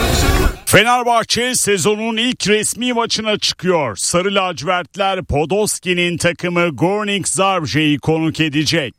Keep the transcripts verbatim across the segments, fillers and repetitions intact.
Fenerbahçe sezonun ilk resmi maçına çıkıyor. Sarı lacivertler Podolski'nin takımı Gornik Zabrze'yi konuk edecek.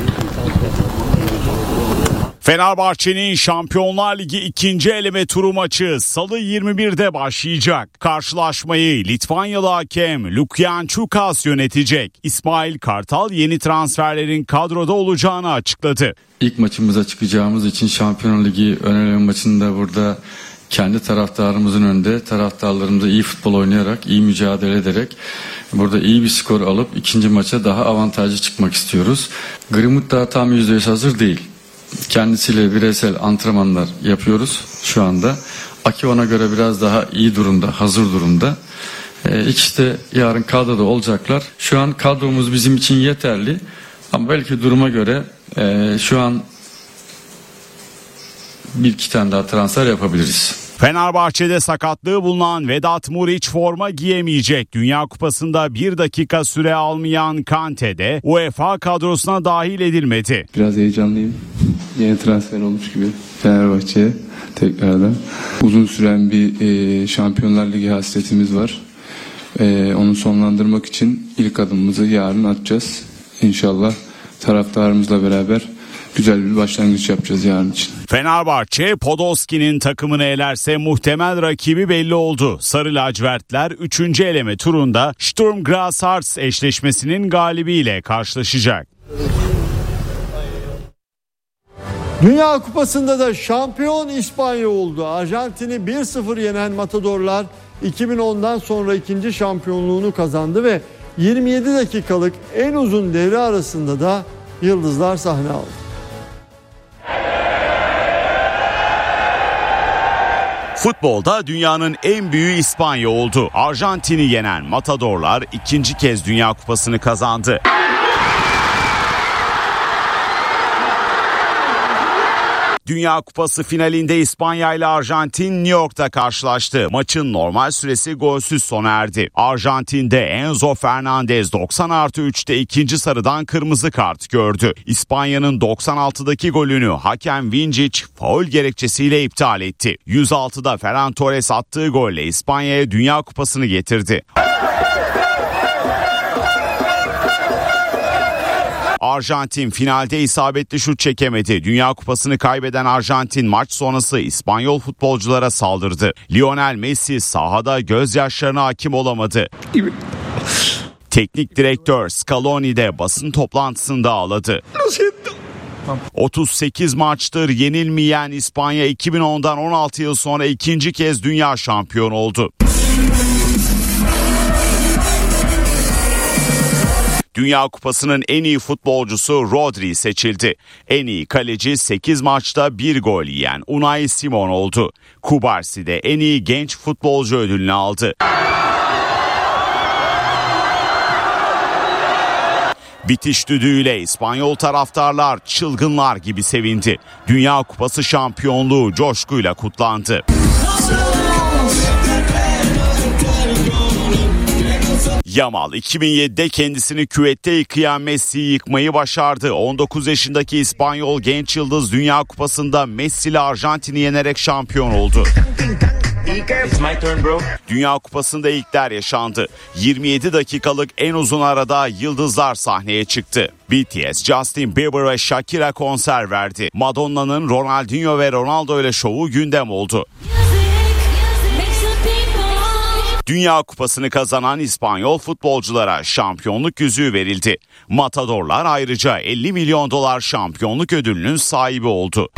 Fenerbahçe'nin Şampiyonlar Ligi ikinci eleme turu maçı Salı yirmi birde başlayacak. Karşılaşmayı Litvanyalı hakem Lukian Čukas yönetecek. İsmail Kartal yeni transferlerin kadroda olacağını açıkladı. İlk maçımıza çıkacağımız için Şampiyonlar Ligi ön eleme maçında burada kendi taraftarımızın önünde taraftarlarımıza iyi futbol oynayarak, iyi mücadele ederek burada iyi bir skor alıp ikinci maça daha avantajlı çıkmak istiyoruz. Greenwood daha tam yüzde yüz hazır değil. Kendisiyle bireysel antrenmanlar yapıyoruz şu anda. Aki ona göre biraz daha iyi durumda, hazır durumda. E, ikisi de yarın kadroda olacaklar. Şu an kadromuz bizim için yeterli. Ama belki duruma göre e, şu an bir iki tane daha transfer yapabiliriz. Fenerbahçe'de sakatlığı bulunan Vedat Muriç forma giyemeyecek. Dünya Kupası'nda bir dakika süre almayan Kante de UEFA kadrosuna dahil edilmedi. Biraz heyecanlıyım. Yeni transfer olmuş gibi Fenerbahçe'ye tekrardan. Uzun süren bir e, Şampiyonlar Ligi hasretimiz var. E, onu sonlandırmak için ilk adımımızı yarın atacağız. İnşallah taraftarımızla beraber güzel bir başlangıç yapacağız yarın için. Fenerbahçe Podolski'nin takımını elerse muhtemel rakibi belli oldu. Sarı lacivertler üçüncü eleme turunda Sturm Graz Harz eşleşmesinin galibiyle karşılaşacak. Dünya Kupası'nda da şampiyon İspanya oldu. Arjantin'i bir sıfır yenen Matadorlar iki bin ondan sonra ikinci şampiyonluğunu kazandı ve yirmi yedi dakikalık en uzun devre arasında da yıldızlar sahne aldı. Futbolda dünyanın en büyüğü İspanya oldu. Arjantin'i yenen Matadorlar ikinci kez Dünya Kupası'nı kazandı. Dünya Kupası finalinde İspanya ile Arjantin New York'ta karşılaştı. Maçın normal süresi golsüz sona erdi. Arjantin'de Enzo Fernandez doksan artı üçte ikinci sarıdan kırmızı kart gördü. İspanya'nın doksan altıdaki golünü hakem Vincic faul gerekçesiyle iptal etti. yüz altıda Ferran Torres attığı golle İspanya'ya Dünya Kupası'nı getirdi. Arjantin finalde isabetli şut çekemedi. Dünya Kupası'nı kaybeden Arjantin maç sonrası İspanyol futbolculara saldırdı. Lionel Messi sahada gözyaşlarına hakim olamadı. Teknik direktör Scaloni de basın toplantısında ağladı. otuz sekiz maçtır yenilmeyen İspanya iki bin ondan on altı yıl sonra ikinci kez dünya şampiyonu oldu. Dünya Kupası'nın en iyi futbolcusu Rodri seçildi. En iyi kaleci sekiz maçta bir gol yiyen Unai Simon oldu. Kubarsi de en iyi genç futbolcu ödülünü aldı. Bitiş düdüğüyle İspanyol taraftarlar çılgınlar gibi sevindi. Dünya Kupası şampiyonluğu coşkuyla kutlandı. Yamal iki bin yedide kendisini küvette yıkayan Messi'yi yıkmayı başardı. on dokuz yaşındaki İspanyol genç yıldız Dünya Kupası'nda Messi ile Arjantin'i yenerek şampiyon oldu. Dünya Kupası'nda ilkler yaşandı. yirmi yedi dakikalık en uzun arada yıldızlar sahneye çıktı. B T S, Justin Bieber ve Shakira konser verdi. Madonna'nın Ronaldinho ve Ronaldo ile şovu gündem oldu. Dünya Kupası'nı kazanan İspanyol futbolculara şampiyonluk yüzüğü verildi. Matadorlar ayrıca elli milyon dolar şampiyonluk ödülünün sahibi oldu.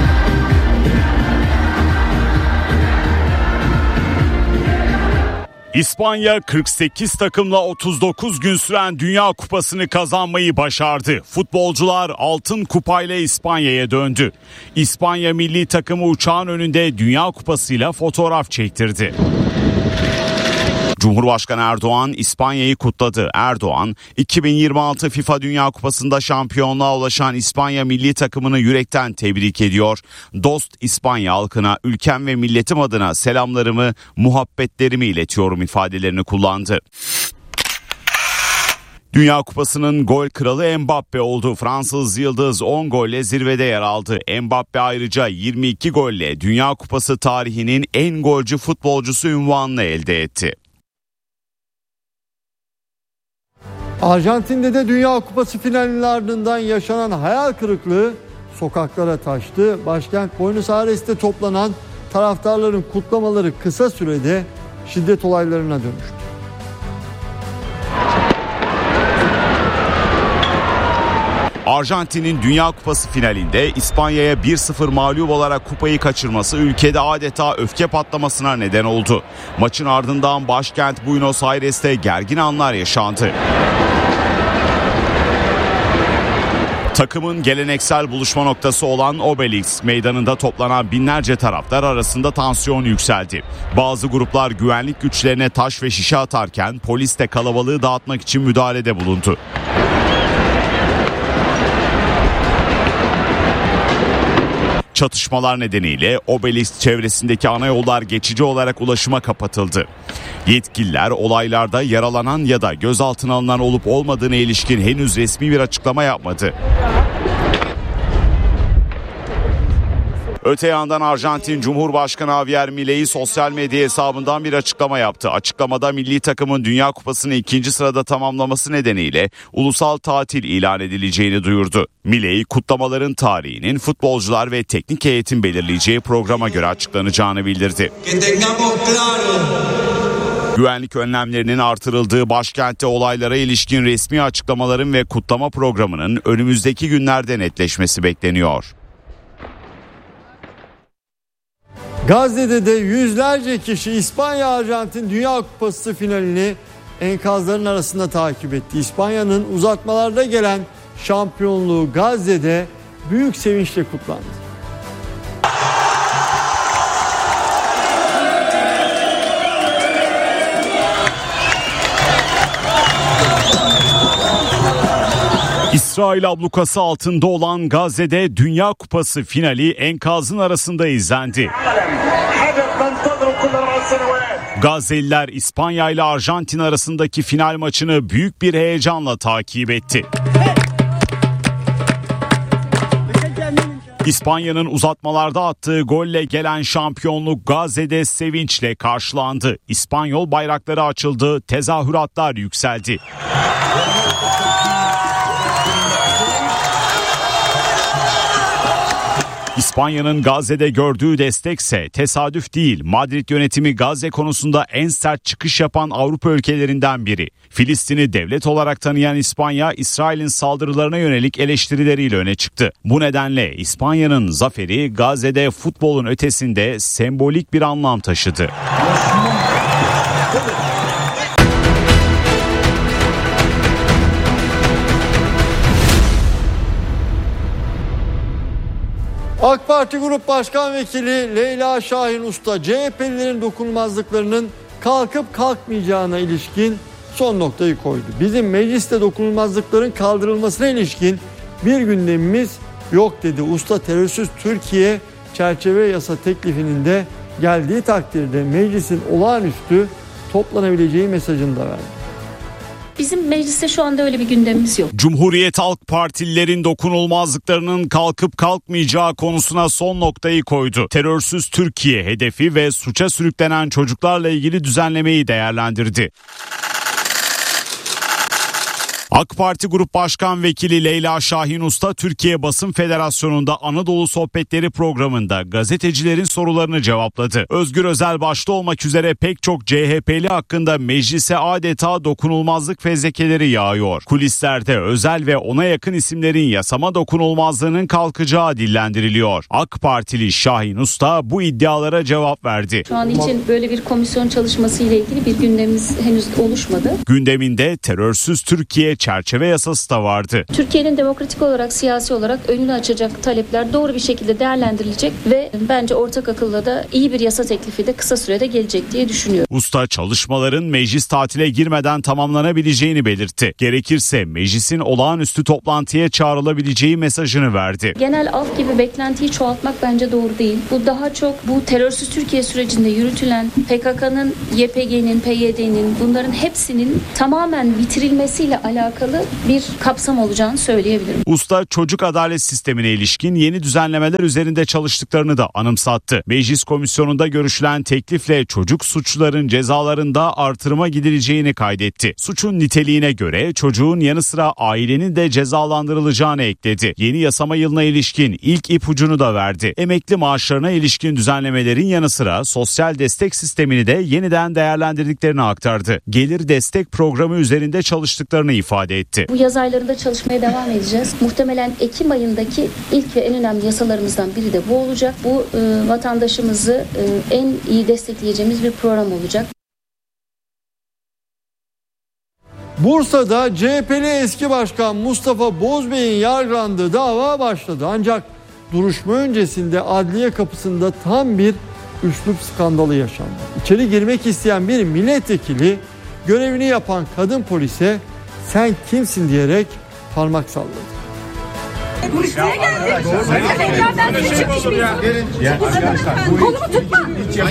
İspanya kırk sekiz takımla otuz dokuz gün süren Dünya Kupası'nı kazanmayı başardı. Futbolcular altın kupayla İspanya'ya döndü. İspanya milli takımı uçağın önünde Dünya Kupası'yla fotoğraf çektirdi. Cumhurbaşkanı Erdoğan İspanya'yı kutladı. Erdoğan, iki bin yirmi altı FIFA Dünya Kupası'nda şampiyonluğa ulaşan İspanya milli takımını yürekten tebrik ediyor. Dost İspanya halkına ülkem ve milletim adına selamlarımı, muhabbetlerimi iletiyorum ifadelerini kullandı. Dünya Kupası'nın gol kralı Mbappe oldu. Fransız yıldız on golle zirvede yer aldı. Mbappe ayrıca yirmi iki golle Dünya Kupası tarihinin en golcü futbolcusu unvanını elde etti. Arjantin'de de Dünya Kupası finalinin ardından yaşanan hayal kırıklığı sokaklara taştı. Başkent Buenos Aires'te toplanan taraftarların kutlamaları kısa sürede şiddet olaylarına dönüştü. Arjantin'in Dünya Kupası finalinde İspanya'ya bir sıfır mağlup olarak kupayı kaçırması ülkede adeta öfke patlamasına neden oldu. Maçın ardından başkent Buenos Aires'te gergin anlar yaşandı. Takımın geleneksel buluşma noktası olan Obelisk meydanında toplanan binlerce taraftar arasında tansiyon yükseldi. Bazı gruplar güvenlik güçlerine taş ve şişe atarken polis de kalabalığı dağıtmak için müdahalede bulundu. Çatışmalar nedeniyle Obelisk çevresindeki ana yollar geçici olarak ulaşıma kapatıldı. Yetkililer olaylarda yaralanan ya da gözaltına alınan olup olmadığına ilişkin henüz resmi bir açıklama yapmadı. Öte yandan Arjantin Cumhurbaşkanı Javier Milei sosyal medya hesabından bir açıklama yaptı. Açıklamada milli takımın Dünya Kupası'nı ikinci sırada tamamlaması nedeniyle ulusal tatil ilan edileceğini duyurdu. Milei kutlamaların tarihinin futbolcular ve teknik heyetin belirleyeceği programa göre açıklanacağını bildirdi. Güvenlik önlemlerinin artırıldığı başkentte olaylara ilişkin resmi açıklamaların ve kutlama programının önümüzdeki günlerde netleşmesi bekleniyor. Gazze'de de yüzlerce kişi İspanya-Arjantin Dünya Kupası finalini enkazların arasında takip etti. İspanya'nın uzatmalarda gelen şampiyonluğu Gazze'de büyük sevinçle kutlandı. İsrail ablukası altında olan Gazze'de Dünya Kupası finali enkazın arasında izlendi. Gazze'liler İspanya ile Arjantin arasındaki final maçını büyük bir heyecanla takip etti. İspanya'nın uzatmalarda attığı golle gelen şampiyonluk Gazze'de sevinçle karşılandı. İspanyol bayrakları açıldı, tezahüratlar yükseldi. İspanya'nın Gazze'de gördüğü destekse tesadüf değil. Madrid yönetimi Gazze konusunda en sert çıkış yapan Avrupa ülkelerinden biri. Filistin'i devlet olarak tanıyan İspanya, İsrail'in saldırılarına yönelik eleştirileriyle öne çıktı. Bu nedenle İspanya'nın zaferi Gazze'de futbolun ötesinde sembolik bir anlam taşıdı. AK Parti Grup Başkan Vekili Leyla Şahin Usta, C H P'lilerin dokunulmazlıklarının kalkıp kalkmayacağına ilişkin son noktayı koydu. Bizim mecliste dokunulmazlıkların kaldırılmasına ilişkin bir gündemimiz yok dedi. Usta terörsüz Türkiye çerçeve yasa teklifinin de geldiği takdirde meclisin olağanüstü toplanabileceği mesajını da verdi. Bizim mecliste şu anda öyle bir gündemimiz yok. Cumhuriyet Halk Partililerin dokunulmazlıklarının kalkıp kalkmayacağı konusuna son noktayı koydu. Terörsüz Türkiye hedefi ve suça sürüklenen çocuklarla ilgili düzenlemeyi değerlendirdi. AK Parti Grup Başkan Vekili Leyla Şahin Usta, Türkiye Basın Federasyonu'nda Anadolu Sohbetleri programında gazetecilerin sorularını cevapladı. Özgür Özel başta olmak üzere pek çok C H P'li hakkında meclise adeta dokunulmazlık fezlekeleri yağıyor. Kulislerde Özel ve ona yakın isimlerin yasama dokunulmazlığının kalkacağı dillendiriliyor. AK Partili Şahin Usta bu iddialara cevap verdi. Şu an için böyle bir komisyon çalışması ile ilgili bir gündemimiz henüz oluşmadı. Gündeminde terörsüz Türkiye çerçeve yasası da vardı. Türkiye'nin demokratik olarak, siyasi olarak önünü açacak talepler doğru bir şekilde değerlendirilecek ve bence ortak akılla da iyi bir yasa teklifi de kısa sürede gelecek diye düşünüyorum. Usta çalışmaların meclis tatile girmeden tamamlanabileceğini belirtti. Gerekirse meclisin olağanüstü toplantıya çağrılabileceği mesajını verdi. Genel af gibi beklentiyi çoğaltmak bence doğru değil. Bu daha çok bu terörsüz Türkiye sürecinde yürütülen P K K'nın, Y P G'nin, P Y D'nin, bunların hepsinin tamamen bitirilmesiyle alakalı alakalı bir kapsam olacağını söyleyebilirim. Usta çocuk adalet sistemine ilişkin yeni düzenlemeler üzerinde çalıştıklarını da anımsattı. Meclis komisyonunda görüşülen teklifle çocuk suçluların cezalarında artırıma gidileceğini kaydetti. Suçun niteliğine göre çocuğun yanı sıra ailenin de cezalandırılacağını ekledi. Yeni yasama yılına ilişkin ilk ipucunu da verdi. Emekli maaşlarına ilişkin düzenlemelerin yanı sıra sosyal destek sistemini de yeniden değerlendirdiklerini aktardı. Gelir destek programı üzerinde çalıştıklarını ifade etti. Bu yaz aylarında çalışmaya devam edeceğiz. Muhtemelen Ekim ayındaki ilk ve en önemli yasalarımızdan biri de bu olacak. Bu e, vatandaşımızı e, en iyi destekleyeceğimiz bir program olacak. Bursa'da C H P'li eski başkan Mustafa Bozbey'in yargılandığı dava başladı. Ancak duruşma öncesinde adliye kapısında tam bir üslup skandalı yaşandı. İçeri girmek isteyen bir milletvekili görevini yapan kadın polise "sen kimsin?" diyerek parmak salladı. Buraya geldik. Tekrardan size çıkmış bir kolumu tutma.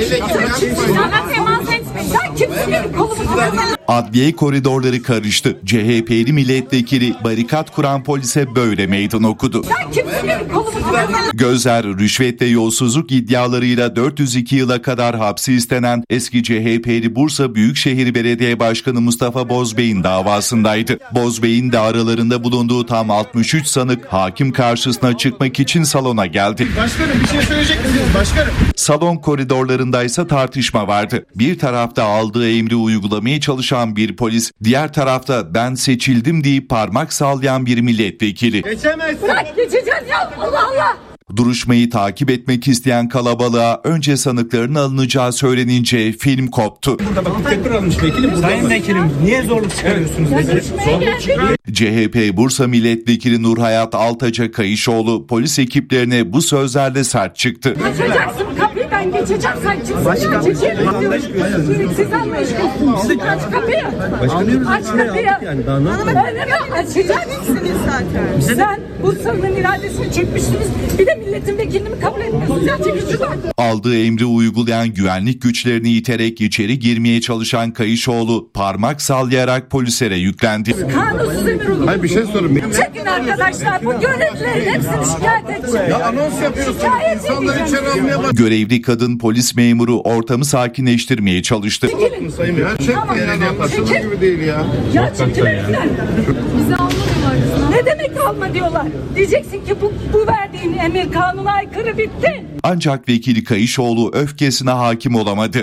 Bana temas etme. Sen kimsin benim kolumu tutma? Adliye koridorları karıştı. C H P'li milletvekili barikat kuran polise böyle meydan okudu. Sen kimsin benim kolumu tutma? Gözler rüşvet ve yolsuzluk iddialarıyla dört yüz iki yıla kadar hapsi istenen eski C H P'li Bursa Büyükşehir Belediye Başkanı Mustafa Bozbey'in davasındaydı. Bozbey'in de aralarında bulunduğu tam altmış üç sanık hakim karşısına çıkmak için salona geldi. Başkanım bir şey söyleyecek misiniz başkanım? Salon koridorlarındaysa tartışma vardı. Bir tarafta aldığı emri uygulamaya çalışan bir polis, diğer tarafta "ben seçildim" deyip parmak sallayan bir milletvekili. Geçemezsin. Bırak geçeceğiz ya, Allah Allah. Duruşmayı takip etmek isteyen kalabalığa önce sanıkların alınacağı söylenince film koptu. Burada bakın tedbir alınmış vekilim. Sayın vekilim niye zorluk çıkarıyorsunuz? Evet. Zorluk çıkar. C H P Bursa Milletvekili Nurhayat Altaca Kayışoğlu polis ekiplerine bu sözlerle sert çıktı. Açacaksın kapıyı, ben geçeceğim, sen kimsin ya? Çekil. Siz anlaşıyorsunuz. Aç kapıyı. Aç kapıyı. Öyle mi? Açacaksınız zaten. Sen Bursa'nın iradesini çekmişsiniz. Bir de milletin vekilini mi kabul etmiyorsunuz? Ya çekil şuradan. Aldığı emri uygulayan güvenlik güçlerini iterek içeri girmeye çalışan Kayışoğlu parmak sallayarak polislere yüklendi. Kanunsuz emir olur. Hayır bir şey sorun. Çekin arkadaşlar, bu görevlilerin hepsini şikayet edeceğim. Ya anons yapıyorsunuz. Şikayet İnsanları içeri almaya bak. Görevli kadın polis memuru ortamı sakinleştirmeye çalıştı. Çekilin. Sayın ya çek Tamam. yerine yaparsınız Çekil. gibi değil ya. Ya çekil önümden. Bizi almıyorlar. Ne demek alma diyorlar? Diyeceksin ki bu, bu verdiğin emir kanuna aykırı, bitti. Ancak vekili Kayışoğlu öfkesine hakim olamadı.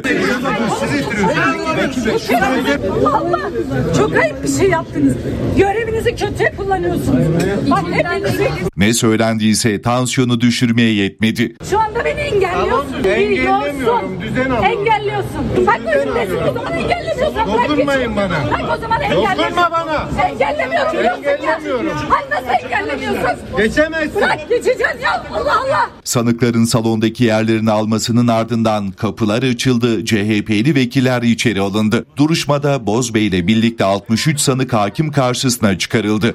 Allah, çok ayıp bir şey yaptınız. Görevinizi kötüye kullanıyorsunuz. Bak hepinizi... Ne söylendiyse tansiyonu düşürmeye yetmedi. Şu anda beni engelliyorsun. Tamam, engellemiyorum, düzen alıyorum. Engelliyorsun. Bak önümdesin, o zaman engellemiyorsan bırak Dokunmayın geçin. bana. Bak o zaman engellemiyorsun. Dokunma bana. Engellemiyorum. diyorsun ya. Engellemiyorum. Hani nasıl engellemiyorsun? Geçemezsin. Bırak geçeceğiz ya, Allah Allah. Sanıkların salondaki yerlerini almasının ardından kapılar açıldı, C H P'li vekiller içeri alındı. Duruşmada Bozbey ile birlikte altmış üç sanık hakim karşısına çıkarıldı.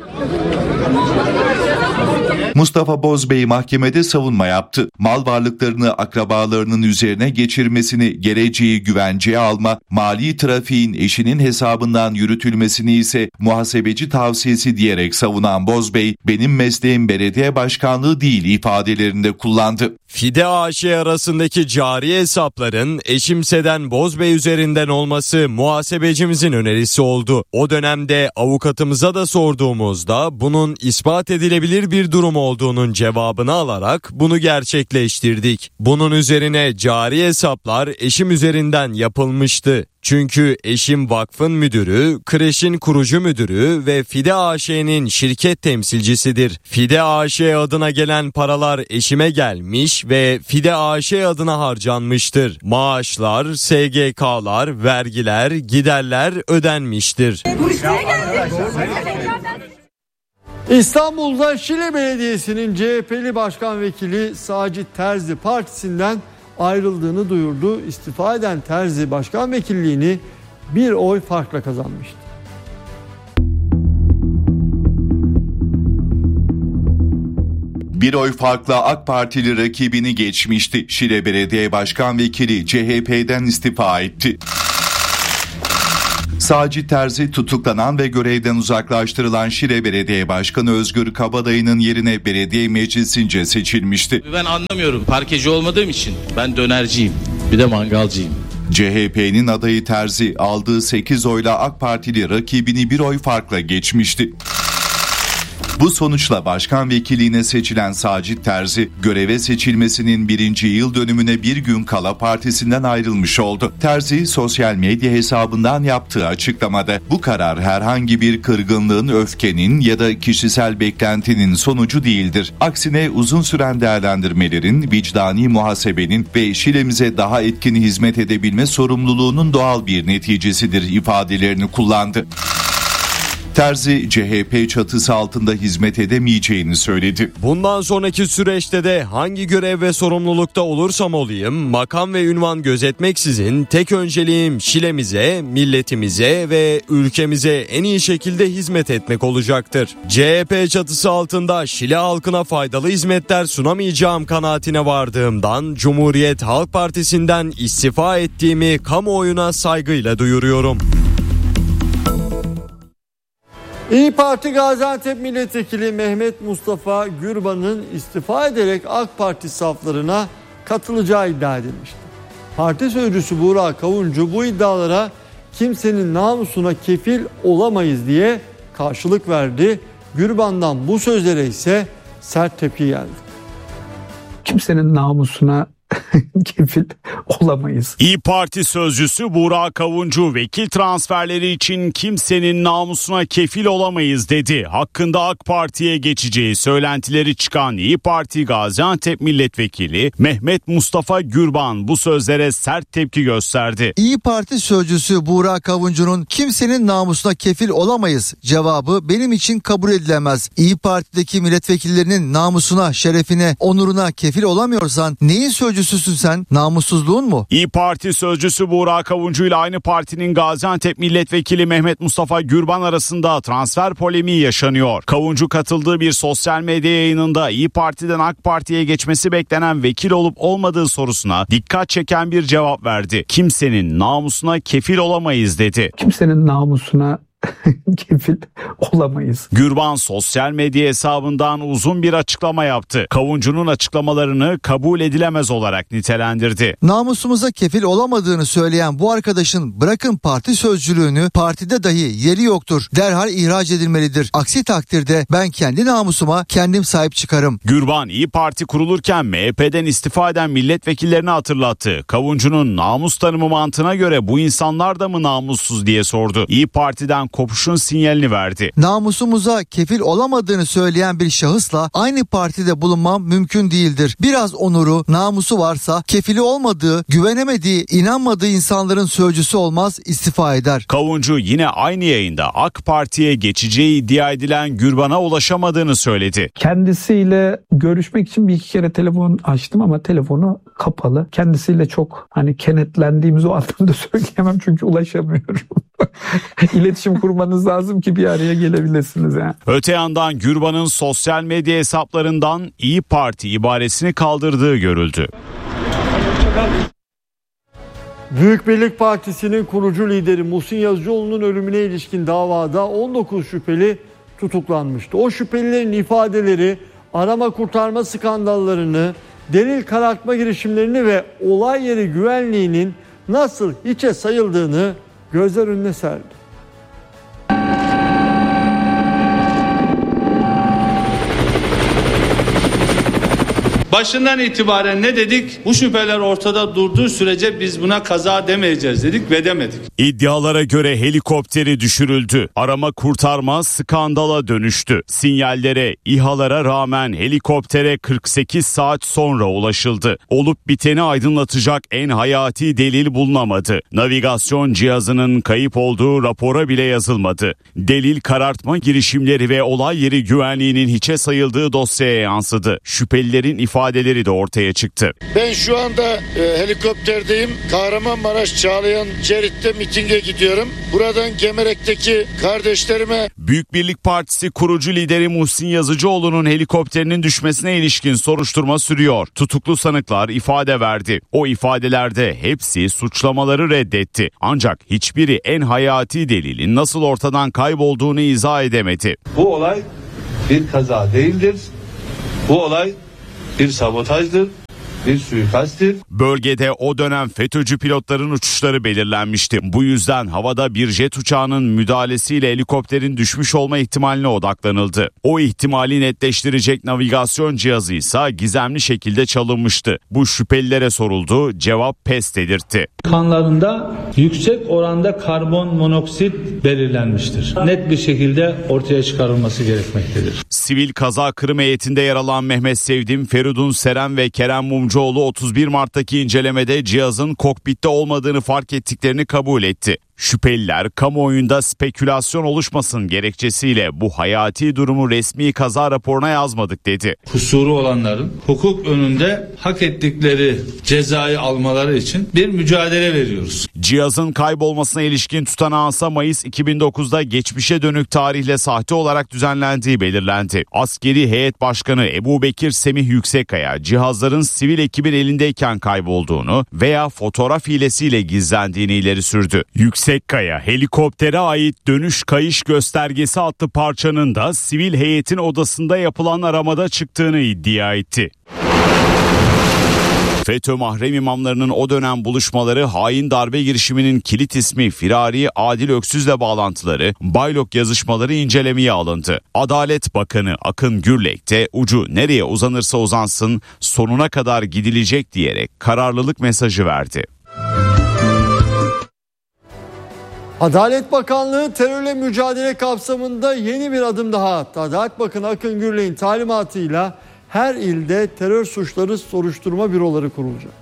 Mustafa Bozbey mahkemede savunma yaptı. Mal varlıklarını akrabalarının üzerine geçirmesini geleceği güvenceye alma, mali trafiğin eşinin hesabından yürütülmesini ise muhasebeci tavsiyesi diyerek savunan Bozbey, "benim mesleğim belediye başkanlığı değil" ifadelerinde kullandı. Fide A Ş arasındaki cari hesapların Eşimse'den Bozbey üzerinden olması muhasebecimizin önerisi oldu. O dönemde avukatımıza da sorduğumuzda bunun ispat edilebilir bir durum olduğunun cevabını alarak bunu gerçekleştirdik. Bunun üzerine cari hesaplar eşim üzerinden yapılmıştı. Çünkü eşim vakfın müdürü, kreşin kurucu müdürü ve Fide A Ş'nin şirket temsilcisidir. Fide A Ş adına gelen paralar eşime gelmiş ve Fide A Ş adına harcanmıştır. Maaşlar, S G K'lar, vergiler, giderler ödenmiştir. Buraya geldik. İstanbul'da Şile Belediyesi'nin C H P'li başkan vekili Sacit Terzi partisinden ayrıldığını duyurdu. İstifa eden Terzi başkan vekilliğini bir oy farkla kazanmıştı. Bir oy farkla AK Partili rakibini geçmişti. Şile Belediye Başkan Vekili C H P'den istifa etti. Sacit Terzi tutuklanan ve görevden uzaklaştırılan Şile Belediye Başkanı Özgür Kabadayı'nın yerine belediye meclisince seçilmişti. Ben anlamıyorum, parkeci olmadığım için ben dönerciyim, bir de mangalcıyım. C H P'nin adayı Terzi aldığı sekiz oyla AK Partili rakibini bir oy farkla geçmişti. Bu sonuçla başkan vekilliğine seçilen Sacit Terzi, göreve seçilmesinin birinci yıl dönümüne bir gün kala partisinden ayrılmış oldu. Terzi, sosyal medya hesabından yaptığı açıklamada bu karar herhangi bir kırgınlığın, öfkenin ya da kişisel beklentinin sonucu değildir. Aksine uzun süren değerlendirmelerin, vicdani muhasebenin ve Şile'mize daha etkin hizmet edebilme sorumluluğunun doğal bir neticesidir ifadelerini kullandı. Terzi, C H P çatısı altında hizmet edemeyeceğini söyledi. Bundan sonraki süreçte de hangi görev ve sorumlulukta olursam olayım, makam ve ünvan gözetmeksizin tek önceliğim Şile'mize, milletimize ve ülkemize en iyi şekilde hizmet etmek olacaktır. C H P çatısı altında Şile halkına faydalı hizmetler sunamayacağım kanaatine vardığımdan Cumhuriyet Halk Partisi'nden istifa ettiğimi kamuoyuna saygıyla duyuruyorum. İYİ Parti Gaziantep Milletvekili Mehmet Mustafa Gürban'ın istifa ederek AK Parti saflarına katılacağı iddia edilmişti. Parti sözcüsü Buğra Kavuncu bu iddialara kimsenin namusuna kefil olamayız diye karşılık verdi. Gürban'dan bu sözlere ise sert tepki geldi. Kimsenin namusuna kefil olamayız. İYİ Parti sözcüsü Buğra Kavuncu vekil transferleri için kimsenin namusuna kefil olamayız dedi. Hakkında AK Parti'ye geçeceği söylentileri çıkan İYİ Parti Gaziantep Milletvekili Mehmet Mustafa Gürban bu sözlere sert tepki gösterdi. İYİ Parti sözcüsü Buğra Kavuncu'nun kimsenin namusuna kefil olamayız cevabı benim için kabul edilemez. İYİ Parti'deki milletvekillerinin namusuna, şerefine, onuruna kefil olamıyorsan neyin sözcüsü sözcüsüsün sen? Namussuzluğun mu? İYİ Parti sözcüsü Buğra Kavuncu ile aynı partinin Gaziantep Milletvekili Mehmet Mustafa Gürban arasında transfer polemiği yaşanıyor. Kavuncu katıldığı bir sosyal medya yayınında İYİ Parti'den AK Parti'ye geçmesi beklenen vekil olup olmadığı sorusuna dikkat çeken bir cevap verdi. Kimsenin namusuna kefil olamayız dedi. Kimsenin namusuna kefil olamayız. Gürban sosyal medya hesabından uzun bir açıklama yaptı. Kavuncu'nun açıklamalarını kabul edilemez olarak nitelendirdi. Namusumuza kefil olamadığını söyleyen bu arkadaşın bırakın parti sözcülüğünü, partide dahi yeri yoktur. Derhal ihraç edilmelidir. Aksi takdirde ben kendi namusuma kendim sahip çıkarım. Gürban İYİ Parti kurulurken M H P'den istifa eden milletvekillerini hatırlattı. Kavuncu'nun namus tanımı mantığına göre bu insanlar da mı namussuz diye sordu. İYİ Parti'den kopuşun sinyalini verdi. Namusumuza kefil olamadığını söyleyen bir şahısla aynı partide bulunmam mümkün değildir. Biraz onuru, namusu varsa kefili olmadığı, güvenemediği, inanmadığı insanların sözcüsü olmaz, istifa eder. Kavuncu yine aynı yayında AK Parti'ye geçeceği iddia edilen Gürban'a ulaşamadığını söyledi. Kendisiyle görüşmek için bir iki kere telefon açtım ama telefonu kapalı. Kendisiyle çok hani kenetlendiğimiz o anlamda söyleyemem çünkü ulaşamıyorum. İletişim kurmanız lazım ki bir araya gelebilirsiniz yani. Öte yandan Gürban'ın sosyal medya hesaplarından İYİ Parti ibaresini kaldırdığı görüldü. Büyük Birlik Partisi'nin kurucu lideri Muhsin Yazıcıoğlu'nun ölümüne ilişkin davada on dokuz şüpheli tutuklanmıştı. O şüphelilerin ifadeleri arama kurtarma skandallarını, delil karartma girişimlerini ve olay yeri güvenliğinin nasıl hiçe sayıldığını gözler önüne serdi. Başından itibaren ne dedik? Bu şüpheler ortada durduğu sürece biz buna kaza demeyeceğiz dedik ve demedik. İddialara göre helikopteri düşürüldü. Arama kurtarma skandala dönüştü. Sinyallere, İHA'lara rağmen helikoptere kırk sekiz saat sonra ulaşıldı. Olup biteni aydınlatacak en hayati delil bulunamadı. Navigasyon cihazının kayıp olduğu rapora bile yazılmadı. Delil karartma girişimleri ve olay yeri güvenliğinin hiçe sayıldığı dosyaya yansıdı. Şüphelilerin ifade ifadeleri de ortaya çıktı. Ben şu anda e, helikopterdeyim. Kahramanmaraş Çağlayan Cerit'te mitinge gidiyorum. Buradan Gemerek'teki kardeşlerime... Büyük Birlik Partisi kurucu lideri Muhsin Yazıcıoğlu'nun helikopterinin düşmesine ilişkin soruşturma sürüyor. Tutuklu sanıklar ifade verdi. O ifadelerde hepsi suçlamaları reddetti. Ancak hiçbiri en hayati delilin nasıl ortadan kaybolduğunu izah edemedi. Bu olay bir kaza değildir. Bu olay bir sabotajdır. Bir suikasttir. Bölgede o dönem FETÖ'cü pilotların uçuşları belirlenmişti. Bu yüzden havada bir jet uçağının müdahalesiyle helikopterin düşmüş olma ihtimaline odaklanıldı. O ihtimali netleştirecek navigasyon cihazı ise gizemli şekilde çalınmıştı. Bu şüphelilere soruldu, cevap pes dedirtti. Kanlarında yüksek oranda karbon monoksit belirlenmiştir. Net bir şekilde ortaya çıkarılması gerekmektedir. Sivil kaza kırım heyetinde yer alan Mehmet Sevdim, Feridun Seren ve Kerem Mumcuoğlu otuz bir Mart'taki incelemede cihazın kokpitte olmadığını fark ettiklerini kabul etti. Şüpheliler kamuoyunda spekülasyon oluşmasın gerekçesiyle bu hayati durumu resmi kaza raporuna yazmadık dedi. Kusuru olanların hukuk önünde hak ettikleri cezayı almaları için bir mücadele veriyoruz. Cihazın kaybolmasına ilişkin tutanağınsa Mayıs iki bin dokuzda geçmişe dönük tarihle sahte olarak düzenlendiği belirlendi. Askeri Heyet Başkanı Ebubekir Semih Yüksekkaya cihazların sivil ekibin elindeyken kaybolduğunu veya fotoğraf hilesiyle gizlendiğini ileri sürdü. Yüksek Yüksekkaya helikoptere ait dönüş kayış göstergesi adlı parçanın da sivil heyetin odasında yapılan aramada çıktığını iddia etti. FETÖ mahrem imamlarının o dönem buluşmaları, hain darbe girişiminin kilit ismi Firari Adil Öksüz'le bağlantıları, Baylok yazışmaları incelemeye alındı. Adalet Bakanı Akın Gürlek de ucu nereye uzanırsa uzansın sonuna kadar gidilecek diyerek kararlılık mesajı verdi. Adalet Bakanlığı terörle mücadele kapsamında yeni bir adım daha attı. Adalet Bakanı Akın Gürlek'in talimatıyla her ilde terör suçları soruşturma büroları kurulacak.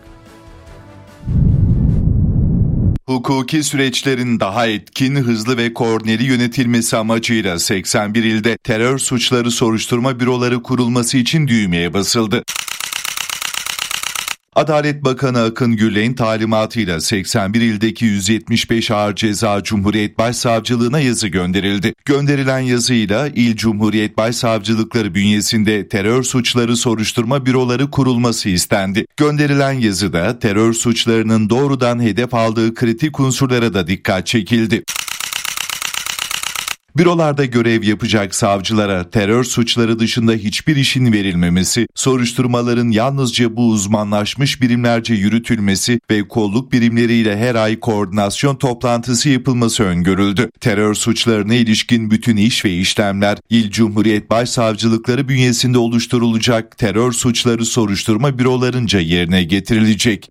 Hukuki süreçlerin daha etkin, hızlı ve koordineli yönetilmesi amacıyla seksen bir ilde terör suçları soruşturma büroları kurulması için düğmeye basıldı. Adalet Bakanı Akın Gürlek'in talimatıyla seksen bir ildeki yüz yetmiş beş ağır ceza Cumhuriyet Başsavcılığına yazı gönderildi. Gönderilen yazıyla il Cumhuriyet Başsavcılıkları bünyesinde terör suçları soruşturma büroları kurulması istendi. Gönderilen yazıda terör suçlarının doğrudan hedef aldığı kritik unsurlara da dikkat çekildi. Bürolarda görev yapacak savcılara terör suçları dışında hiçbir işin verilmemesi, soruşturmaların yalnızca bu uzmanlaşmış birimlerce yürütülmesi ve kolluk birimleriyle her ay koordinasyon toplantısı yapılması öngörüldü. Terör suçlarına ilişkin bütün iş ve işlemler İl Cumhuriyet Başsavcılıkları bünyesinde oluşturulacak terör suçları soruşturma bürolarınca yerine getirilecek.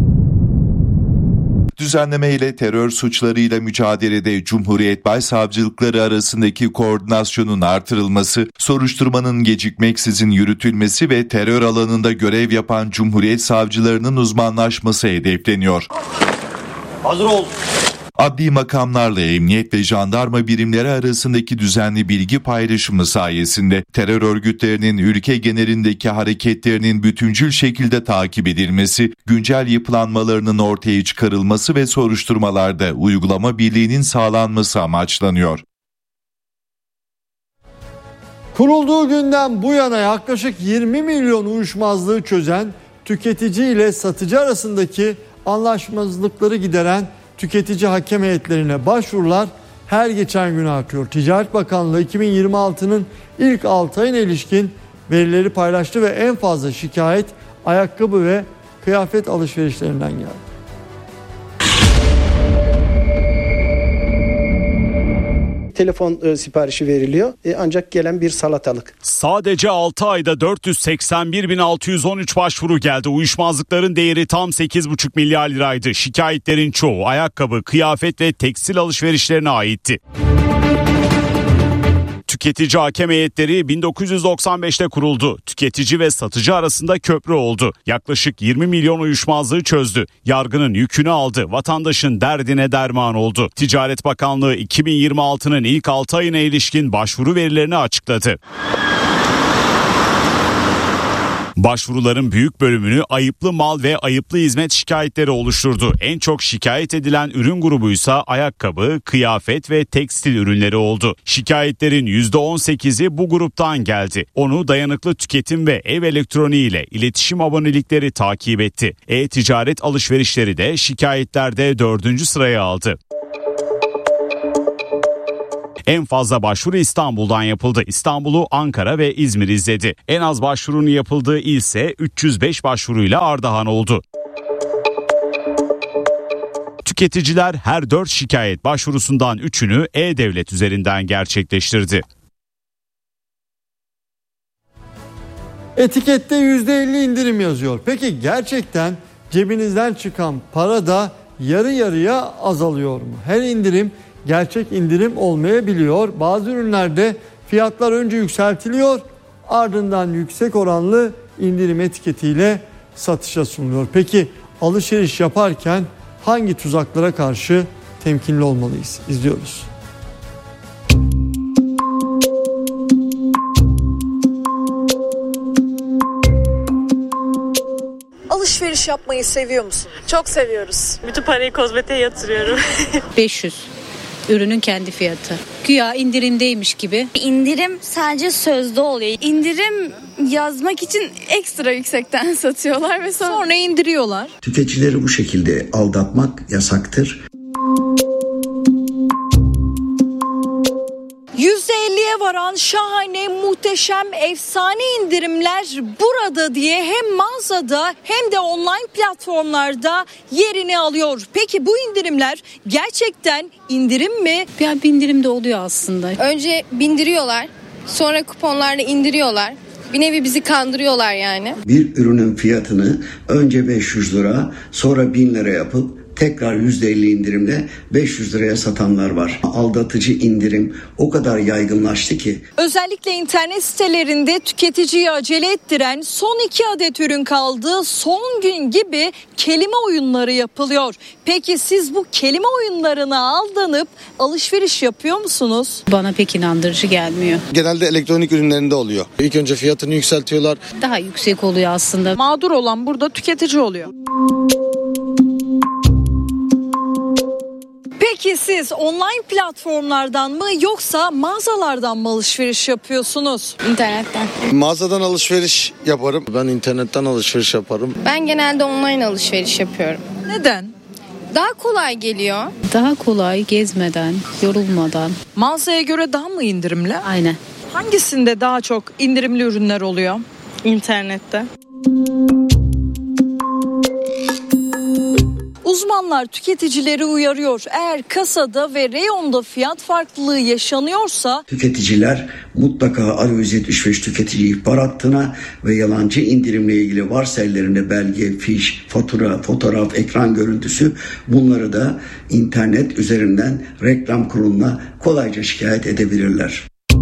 Düzenleme ile terör suçlarıyla mücadelede Cumhuriyet Başsavcılıkları arasındaki koordinasyonun artırılması, soruşturmanın gecikmeksizin yürütülmesi ve terör alanında görev yapan Cumhuriyet savcılarının uzmanlaşması hedefleniyor. Hazır ol. Adli makamlarla emniyet ve jandarma birimleri arasındaki düzenli bilgi paylaşımı sayesinde terör örgütlerinin ülke genelindeki hareketlerinin bütüncül şekilde takip edilmesi, güncel yapılanmalarının ortaya çıkarılması ve soruşturmalarda uygulama birliğinin sağlanması amaçlanıyor. Kurulduğu günden bu yana yaklaşık yirmi milyon uyuşmazlığı çözen, tüketici ile satıcı arasındaki anlaşmazlıkları gideren tüketici hakem heyetlerine başvurular her geçen gün artıyor. Ticaret Bakanlığı iki bin yirmi altının ilk altı ayına ilişkin verileri paylaştı ve en fazla şikayet ayakkabı ve kıyafet alışverişlerinden geldi. Telefon e, siparişi veriliyor e, ancak gelen bir salatalık. Sadece altı ayda dört yüz seksen bir bin altı yüz on üç başvuru geldi. Uyuşmazlıkların değeri tam sekiz buçuk milyar liraydı. Şikayetlerin çoğu ayakkabı, kıyafet ve tekstil alışverişlerine aitti. Tüketici hakem heyetleri bin dokuz yüz doksan beşte kuruldu. Tüketici ve satıcı arasında köprü oldu. Yaklaşık yirmi milyon uyuşmazlığı çözdü. Yargının yükünü aldı. Vatandaşın derdine derman oldu. Ticaret Bakanlığı iki bin yirmi altının ilk altı ayına ilişkin başvuru verilerini açıkladı. Başvuruların büyük bölümünü ayıplı mal ve ayıplı hizmet şikayetleri oluşturdu. En çok şikayet edilen ürün grubuysa ayakkabı, kıyafet ve tekstil ürünleri oldu. Şikayetlerin yüzde on sekizi bu gruptan geldi. Onu dayanıklı tüketim ve ev elektroniği ile iletişim abonelikleri takip etti. E-ticaret alışverişleri de şikayetlerde dördüncü sırayı aldı. En fazla başvuru İstanbul'dan yapıldı. İstanbul'u Ankara ve İzmir izledi. En az başvurunun yapıldığı il ise üç yüz beş başvuruyla Ardahan oldu. Tüketiciler her dört şikayet başvurusundan üçünü E-Devlet üzerinden gerçekleştirdi. Etikette yüzde elli indirim yazıyor. Peki gerçekten cebinizden çıkan para da yarı yarıya azalıyor mu? Her indirim gerçek indirim olmayabiliyor. Bazı ürünlerde fiyatlar önce yükseltiliyor, ardından yüksek oranlı indirim etiketiyle satışa sunuluyor. Peki alışveriş yaparken hangi tuzaklara karşı temkinli olmalıyız? İzliyoruz. Alışveriş yapmayı seviyor musun? Çok seviyoruz. Bütün parayı kozmetiğe yatırıyorum. beş yüz. Ürünün kendi fiyatı. Güya indirimdeymiş gibi. İndirim sadece sözde oluyor. İndirim yazmak için ekstra yüksekten satıyorlar ve sonra, Sonra indiriyorlar. Tüketicileri bu şekilde aldatmak yasaktır. yüzde elliye varan şahane, muhteşem, efsane indirimler burada diye hem mağazada hem de online platformlarda yerini alıyor. Peki bu indirimler gerçekten indirim mi? Ya bir indirim de oluyor aslında. önce bindiriyorlar, sonra kuponlarla indiriyorlar. Bir nevi bizi kandırıyorlar yani. Bir ürünün fiyatını önce beş yüz lira, sonra bin lira yapıp tekrar yüzde elli indirimle beş yüz liraya satanlar var. Aldatıcı indirim o kadar yaygınlaştı ki. Özellikle internet sitelerinde tüketiciyi acele ettiren son iki adet ürün kaldı, son gün gibi kelime oyunları yapılıyor. Peki siz bu kelime oyunlarına aldanıp alışveriş yapıyor musunuz? Bana pek inandırıcı gelmiyor. Genelde elektronik ürünlerinde oluyor. İlk önce fiyatını yükseltiyorlar. Daha yüksek oluyor aslında. Mağdur olan burada tüketici oluyor. Peki siz online platformlardan mı yoksa mağazalardan mı alışveriş yapıyorsunuz? İnternetten. Mağazadan alışveriş yaparım. Ben internetten alışveriş yaparım. Ben genelde online alışveriş yapıyorum. Neden? Daha kolay geliyor. Daha kolay, gezmeden, yorulmadan. Mağazaya göre daha mı indirimli? Aynen. Hangisinde daha çok indirimli ürünler oluyor? İnternette. Uzmanlar tüketicileri uyarıyor. Eğer kasada ve reyonda fiyat farklılığı yaşanıyorsa Tüketiciler mutlaka Alo yüz yetmiş beş tüketici ihbar hattına ve yalancı indirimle ilgili varsa ellerinde belge, fiş, fatura, fotoğraf, ekran görüntüsü, bunları da internet üzerinden reklam kuruluna kolayca şikayet edebilirler.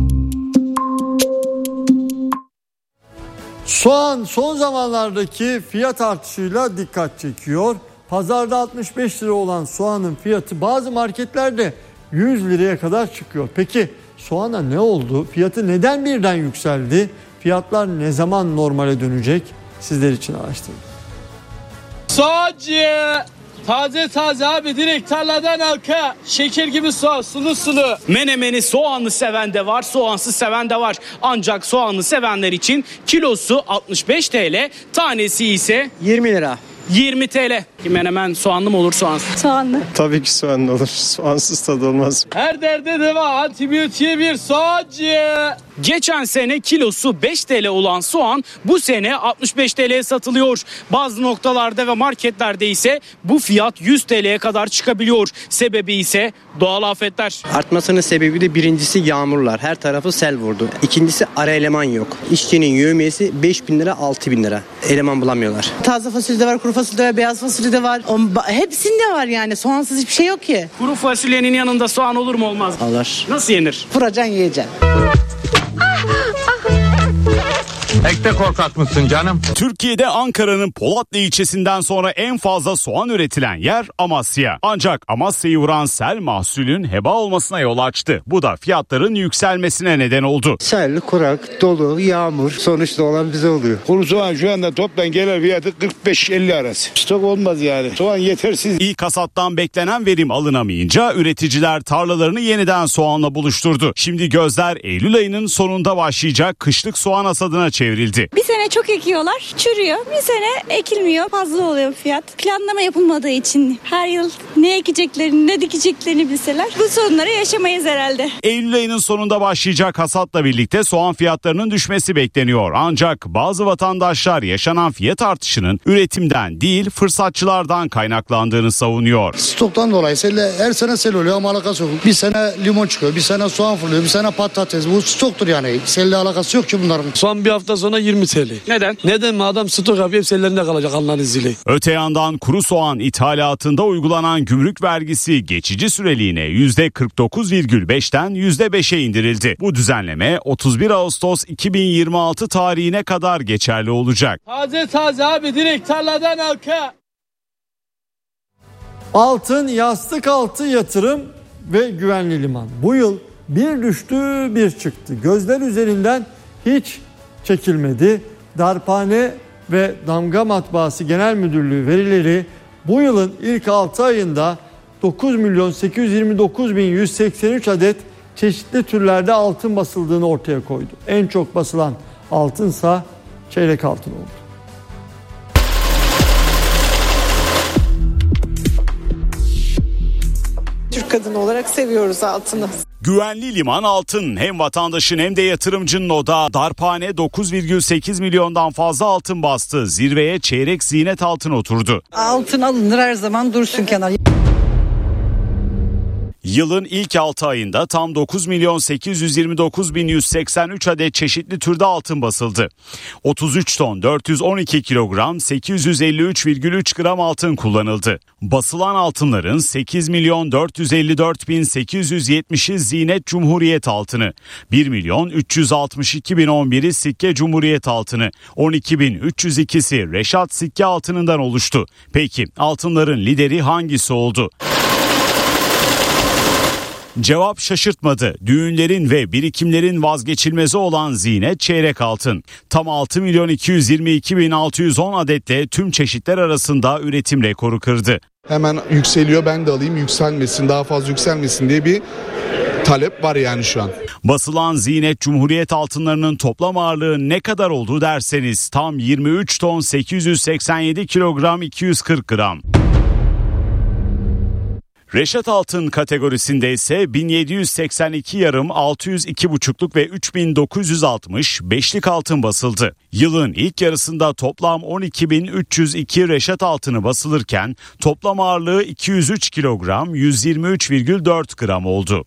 Soğan son zamanlardaki fiyat artışıyla dikkat çekiyor. Pazarda altmış beş lira olan soğanın fiyatı bazı marketlerde yüz liraya kadar çıkıyor. Peki soğana ne oldu? Fiyatı neden birden yükseldi? Fiyatlar ne zaman normale dönecek? Sizler için araştırdım. Soğancı! Taze taze abi, direkt tarladan halka. Şeker gibi soğan, sulu sulu. Menemeni soğanlı seven de var, soğansız seven de var. Ancak soğanlı sevenler için kilosu altmış beş TL, tanesi ise yirmi lira. yirmi TL. Menemen soğanlı mı olur, soğansız? Soğanlı. Tabii ki soğanlı olur. Soğansız tadı olmaz. Her derde deva, antibiyotiğe bir soğancı. Geçen sene kilosu beş TL olan soğan bu sene altmış beş TL'ye satılıyor. Bazı noktalarda ve marketlerde ise bu fiyat yüz TL'ye kadar çıkabiliyor. Sebebi ise doğal afetler. Artmasının sebebi de birincisi yağmurlar. Her tarafı sel vurdu. İkincisi ara eleman yok. İşçinin yevmiyesi beş bin lira, altı bin lira. Eleman bulamıyorlar. Taze fasulye de var, kuru fasulye de var, beyaz fasulye de var. O, hepsinde var yani. Soğansız hiçbir şey yok ki. Kuru fasulyenin yanında soğan olur mu, olmaz mı? Olur. Nasıl yenir? Vuracaksın, yiyeceksin. Pek de korkak mısın canım? Türkiye'de Ankara'nın Polatlı ilçesinden sonra en fazla soğan üretilen yer Amasya. Ancak Amasya'yı vuran sel mahsulün heba olmasına yol açtı. Bu da fiyatların yükselmesine neden oldu. Sel, kurak, dolu, yağmur sonuçta olan bize oluyor. Kuru soğan şu anda toptan gelen fiyatı kırk beş elli arası. Stok olmaz yani. Soğan yetersiz. İlk hasattan beklenen verim alınamayınca üreticiler tarlalarını yeniden soğanla buluşturdu. Şimdi gözler Eylül ayının sonunda başlayacak kışlık soğan hasadına çevrildi. Bir sene çok ekiyorlar, çürüyor. Bir sene ekilmiyor, fazla oluyor fiyat. Planlama yapılmadığı için her yıl ne ekeceklerini, ne dikeceklerini bilseler bu sorunları yaşamayız herhalde. Eylül ayının sonunda başlayacak hasatla birlikte soğan fiyatlarının düşmesi bekleniyor. Ancak bazı vatandaşlar yaşanan fiyat artışının üretimden değil fırsatçılardan kaynaklandığını savunuyor. Stoktan dolayı sel, her sene sel oluyor ama alakası yok. Bir sene limon çıkıyor, bir sene soğan fırlıyor, bir sene patates. Bu stoktur yani. Selle alakası yok ki bunların. Son bir hafta sonra yirmi T L. Neden? Neden mi adam stok yapıyor hep sellerinde kalacak Allah'ın izniyle. Öte yandan kuru soğan ithalatında uygulanan gümrük vergisi geçici süreliğine yüzde kırk dokuz virgül beşten yüzde beşe indirildi. Bu düzenleme otuz bir Ağustos iki bin yirmi altı tarihine kadar geçerli olacak. Taze taze abi direkt tarladan halka. Altın, yastık altı yatırım ve güvenli liman. Bu yıl bir düştü bir çıktı. Gözler üzerinden hiç çekilmedi. Darphane ve Damga Matbaası Genel Müdürlüğü verileri bu yılın ilk altı ayında dokuz milyon sekiz yüz yirmi dokuz bin yüz seksen üç adet çeşitli türlerde altın basıldığını ortaya koydu. En çok basılan altınsa çeyrek altın oldu. Türk kadını olarak seviyoruz altını. Güvenli liman altın hem vatandaşın hem de yatırımcının odağı. Darphane dokuz virgül sekiz milyondan fazla altın bastı. Zirveye çeyrek ziynet altın oturdu. Altın alınır her zaman dursun kenar. Yılın ilk altı ayında tam dokuz milyon sekiz yüz yirmi dokuz bin yüz seksen üç adet çeşitli türde altın basıldı. otuz üç ton dört yüz on iki kilogram sekiz yüz elli üç virgül üç gram altın kullanıldı. Basılan altınların sekiz milyon dört yüz elli dört bin sekiz yüz yetmişi Ziynet Cumhuriyet altını, bir milyon üç yüz altmış iki bin on biri Sikke Cumhuriyet altını, on iki bin üç yüz ikisi Reşat Sikke altınından oluştu. Peki altınların lideri hangisi oldu? Cevap şaşırtmadı. Düğünlerin ve birikimlerin vazgeçilmezi olan ziynet çeyrek altın. Tam altı milyon iki yüz yirmi iki bin altı yüz on adetle tüm çeşitler arasında üretim rekoru kırdı. Hemen yükseliyor, ben de alayım, yükselmesin, daha fazla yükselmesin diye bir talep var yani şu an. Basılan Ziynet Cumhuriyet altınlarının toplam ağırlığı ne kadar oldu derseniz tam yirmi üç ton sekiz yüz seksen yedi kilogram iki yüz kırk gram. Reşat altın kategorisinde ise bin yedi yüz seksen iki yarım, altı yüz iki buçukluk ve üç bin dokuz yüz altmış beşlik altın basıldı. Yılın ilk yarısında toplam on iki bin üç yüz iki Reşat altını basılırken toplam ağırlığı iki yüz üç kilogram yüz yirmi üç virgül dört gram oldu.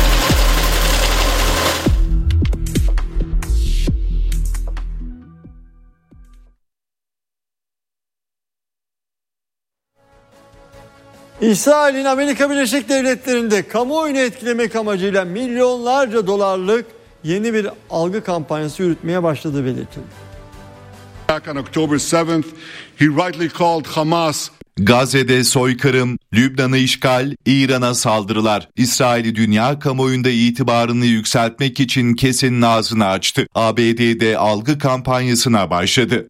İsrail'in Amerika Birleşik Devletleri'nde kamuoyunu etkilemek amacıyla milyonlarca dolarlık yeni bir algı kampanyası yürütmeye başladığı belirtildi. Back on October seventh, he rightly called Hamas. Gazze'de soykırım, Lübnan'ı işgal, İran'a saldırılar. İsrail'i dünya kamuoyunda itibarını yükseltmek için kesenin ağzını açtı. A B D'de algı kampanyasına başladı.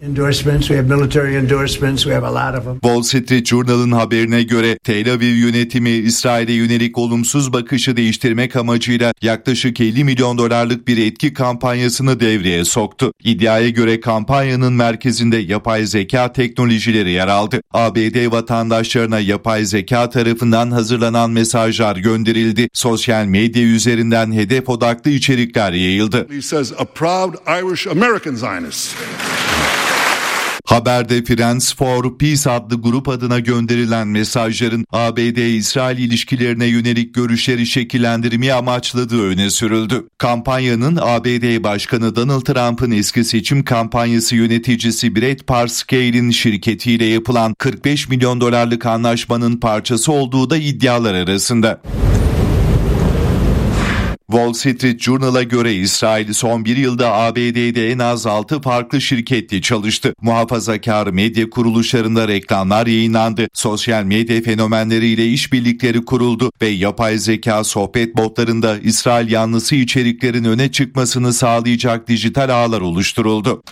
Wall Street Journal'ın haberine göre Tel Aviv yönetimi İsrail'e yönelik olumsuz bakışı değiştirmek amacıyla yaklaşık elli milyon dolarlık bir etki kampanyasını devreye soktu. İddiaya göre kampanyanın merkezinde yapay zeka teknolojileri yer aldı. A B D vatandaşlarına yapay zeka tarafından hazırlanan mesajlar gönderildi. Sosyal medya üzerinden hedef odaklı içerikler yayıldı. He says a proud Irish American Zionist. Haberde Friends for Peace adlı grup adına gönderilen mesajların A B D-İsrail ilişkilerine yönelik görüşleri şekillendirmeyi amaçladığı öne sürüldü. Kampanyanın A B D Başkanı Donald Trump'ın eski seçim kampanyası yöneticisi Brett Parscale'in şirketiyle yapılan kırk beş milyon dolarlık anlaşmanın parçası olduğu da iddialar arasında. Wall Street Journal'a göre İsrail son bir yılda A B D'de en az altı farklı şirketle çalıştı. Muhafazakar medya kuruluşlarında reklamlar yayınlandı. Sosyal medya fenomenleriyle işbirlikleri kuruldu ve yapay zeka sohbet botlarında İsrail yanlısı içeriklerin öne çıkmasını sağlayacak dijital ağlar oluşturuldu.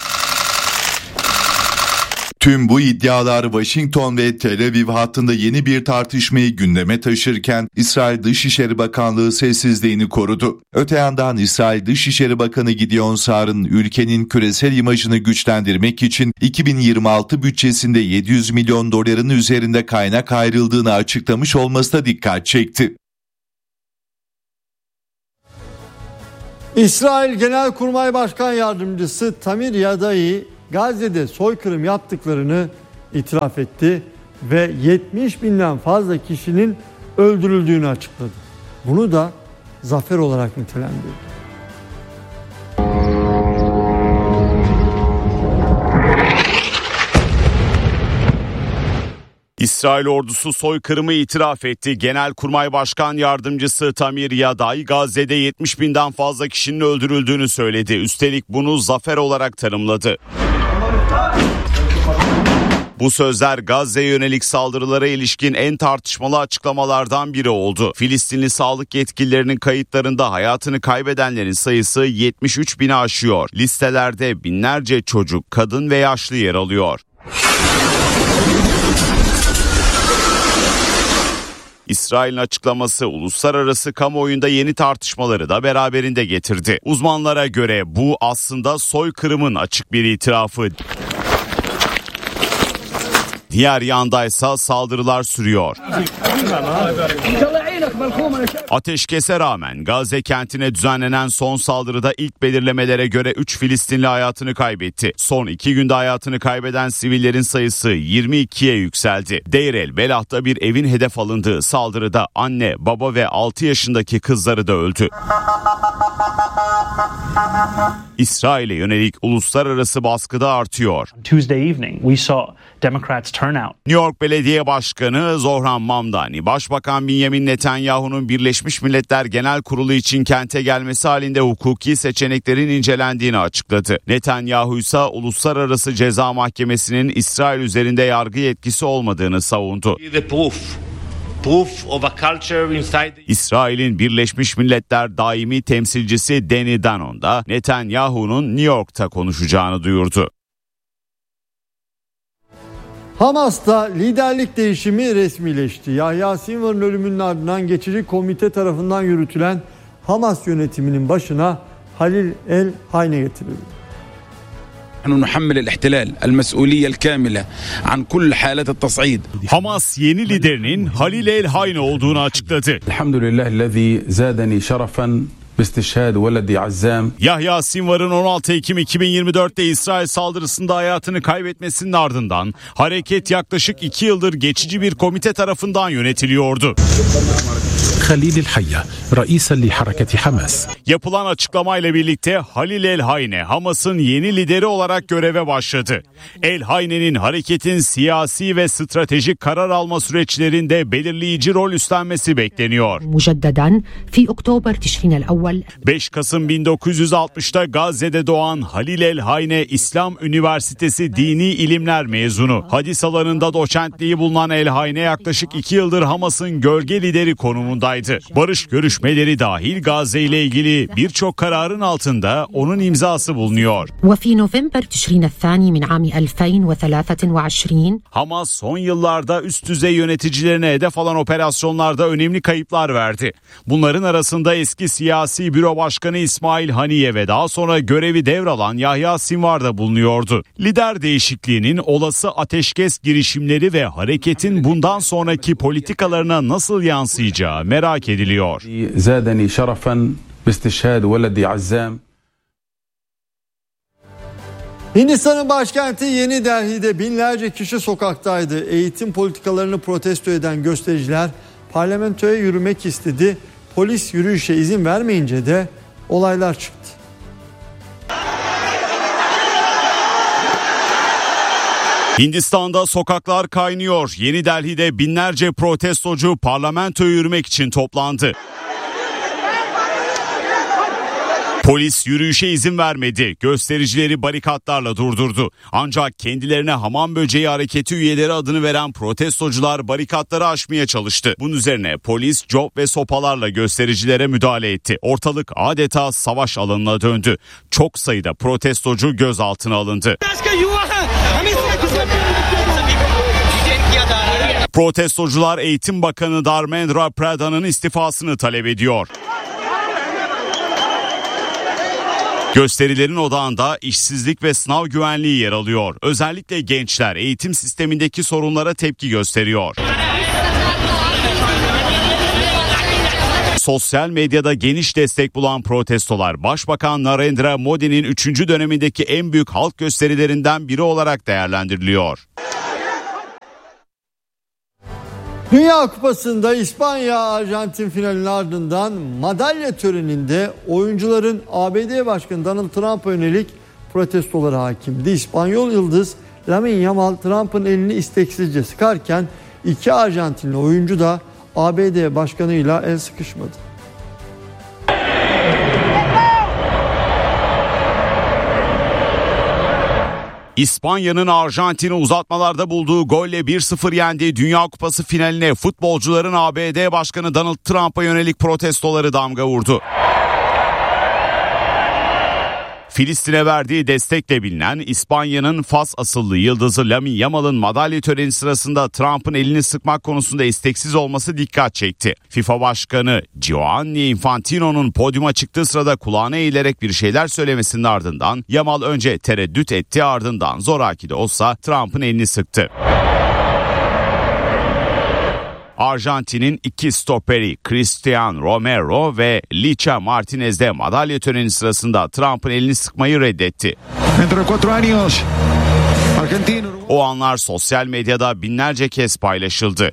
Tüm bu iddialar Washington ve Tel Aviv hattında yeni bir tartışmayı gündeme taşırken İsrail Dışişleri Bakanlığı sessizliğini korudu. Öte yandan İsrail Dışişleri Bakanı Gideon Saar'ın ülkenin küresel imajını güçlendirmek için iki bin yirmi altı bütçesinde yedi yüz milyon doların üzerinde kaynak ayrıldığını açıklamış olması da dikkat çekti. İsrail Genelkurmay Başkan Yardımcısı Tamir Yadai Gazze'de soykırım yaptıklarını itiraf etti ve yetmiş binden fazla kişinin öldürüldüğünü açıkladı. Bunu da zafer olarak nitelendirdi. İsrail ordusu soykırımı itiraf etti. Genelkurmay Başkan Yardımcısı Tamir Yadai Gazze'de yetmiş binden fazla kişinin öldürüldüğünü söyledi. Üstelik bunu zafer olarak tanımladı. Bu sözler Gazze'ye yönelik saldırılara ilişkin en tartışmalı açıklamalardan biri oldu. Filistinli sağlık yetkililerinin kayıtlarında hayatını kaybedenlerin sayısı yetmiş üç bini aşıyor. Listelerde binlerce çocuk, kadın ve yaşlı yer alıyor. İsrail'in açıklaması uluslararası kamuoyunda yeni tartışmaları da beraberinde getirdi. Uzmanlara göre bu aslında soykırımın açık bir itirafı. Diğer yandaysa saldırılar sürüyor. Ateşkese rağmen Gazze kentine düzenlenen son saldırıda ilk belirlemelere göre üç Filistinli hayatını kaybetti. Son iki günde hayatını kaybeden sivillerin sayısı yirmi ikiye yükseldi. Deir el Belah'ta bir evin hedef alındığı saldırıda anne, baba ve altı yaşındaki kızları da öldü. İsrail'e yönelik uluslararası baskı da artıyor. Tuesday evening we saw Democrats turn out. New York Belediye Başkanı Zohran Mamdani, Başbakan Benjamin Netanyahu'nun Birleşmiş Milletler Genel Kurulu için kente gelmesi halinde hukuki seçeneklerin incelendiğini açıkladı. Netanyahu ise Uluslararası Ceza Mahkemesi'nin İsrail üzerinde yargı yetkisi olmadığını savundu. İsrail'in Birleşmiş Milletler Daimi Temsilcisi Danny Danon da Netanyahu'nun New York'ta konuşacağını duyurdu. Hamas'ta liderlik değişimi resmileşti. Yahya Sinvar'ın ölümünün ardından geçici komite tarafından yürütülen Hamas yönetiminin başına Halil El Hayne getirildi. Hamas yeni liderinin Halil El Hayne olduğunu açıkladı. Yahya Sinvar'ın on altı Ekim iki bin yirmi dörtte İsrail saldırısında hayatını kaybetmesinin ardından hareket yaklaşık iki yıldır geçici bir komite tarafından yönetiliyordu. Halil El Hayya, reisen li hareketi Hamas. Yapılan açıklamayla birlikte Halil El Hayne, Hamas'ın yeni lideri olarak göreve başladı. El Hayne'nin hareketin siyasi ve stratejik karar alma süreçlerinde belirleyici rol üstlenmesi bekleniyor. beş Kasım bin dokuz yüz altmışta Gazze'de doğan Halil El Hayne, İslam Üniversitesi Dini İlimler mezunu. Hadis alanında doçentliği bulunan El Hayne yaklaşık iki yıldır Hamas'ın gölge lideri konumundaydı. Barış görüşmeleri dahil Gazze ile ilgili birçok kararın altında onun imzası bulunuyor. Hamas son yıllarda üst düzey yöneticilerine hedef alan operasyonlarda önemli kayıplar verdi. Bunların arasında eski siyasi büro başkanı İsmail Haniye ve daha sonra görevi devralan Yahya Sinvar da bulunuyordu. Lider değişikliğinin olası ateşkes girişimleri ve hareketin bundan sonraki politikalarına nasıl yansıyacağı merak ediliyor. Hindistan'ın başkenti Yeni Delhi'de binlerce kişi sokaktaydı. Eğitim politikalarını protesto eden göstericiler parlamentoya yürümek istedi. Polis yürüyüşe izin vermeyince de olaylar çıktı. Hindistan'da sokaklar kaynıyor. Yeni Delhi'de binlerce protestocu parlamentoya yürümek için toplandı. Polis yürüyüşe izin vermedi. Göstericileri barikatlarla durdurdu. Ancak kendilerine hamam böceği hareketi üyeleri adını veren protestocular barikatları aşmaya çalıştı. Bunun üzerine polis cop ve sopalarla göstericilere müdahale etti. Ortalık adeta savaş alanına döndü. Çok sayıda protestocu gözaltına alındı. Protestocular Eğitim Bakanı Dharmendra Pradhan'ın istifasını talep ediyor. Gösterilerin odağında işsizlik ve sınav güvenliği yer alıyor. Özellikle gençler eğitim sistemindeki sorunlara tepki gösteriyor. Sosyal medyada geniş destek bulan protestolar Başbakan Narendra Modi'nin üçüncü dönemindeki en büyük halk gösterilerinden biri olarak değerlendiriliyor. Dünya Kupası'nda İspanya-Arjantin finalinin ardından madalya töreninde oyuncuların A B D Başkanı Donald Trump'a yönelik protestoları hakimdi. İspanyol yıldız Lamine Yamal Trump'ın elini isteksizce sıkarken iki Arjantinli oyuncu da A B D Başkanı'yla el sıkışmadı. İspanya'nın Arjantin'i uzatmalarda bulduğu golle bir sıfır yendi. Dünya Kupası finaline futbolcuların A B D Başkanı Donald Trump'a yönelik protestoları damga vurdu. Filistin'e verdiği destekle bilinen İspanya'nın Fas asıllı yıldızı Lamine Yamal'ın madalya töreni sırasında Trump'ın elini sıkmak konusunda isteksiz olması dikkat çekti. FIFA Başkanı Gianni Infantino'nun podyuma çıktığı sırada kulağına eğilerek bir şeyler söylemesinin ardından Yamal önce tereddüt etti, ardından zoraki de olsa Trump'ın elini sıktı. Arjantin'in iki stoperi Cristian Romero ve Licha Martinez de madalya töreni sırasında Trump'ın elini sıkmayı reddetti. O anlar sosyal medyada binlerce kez paylaşıldı.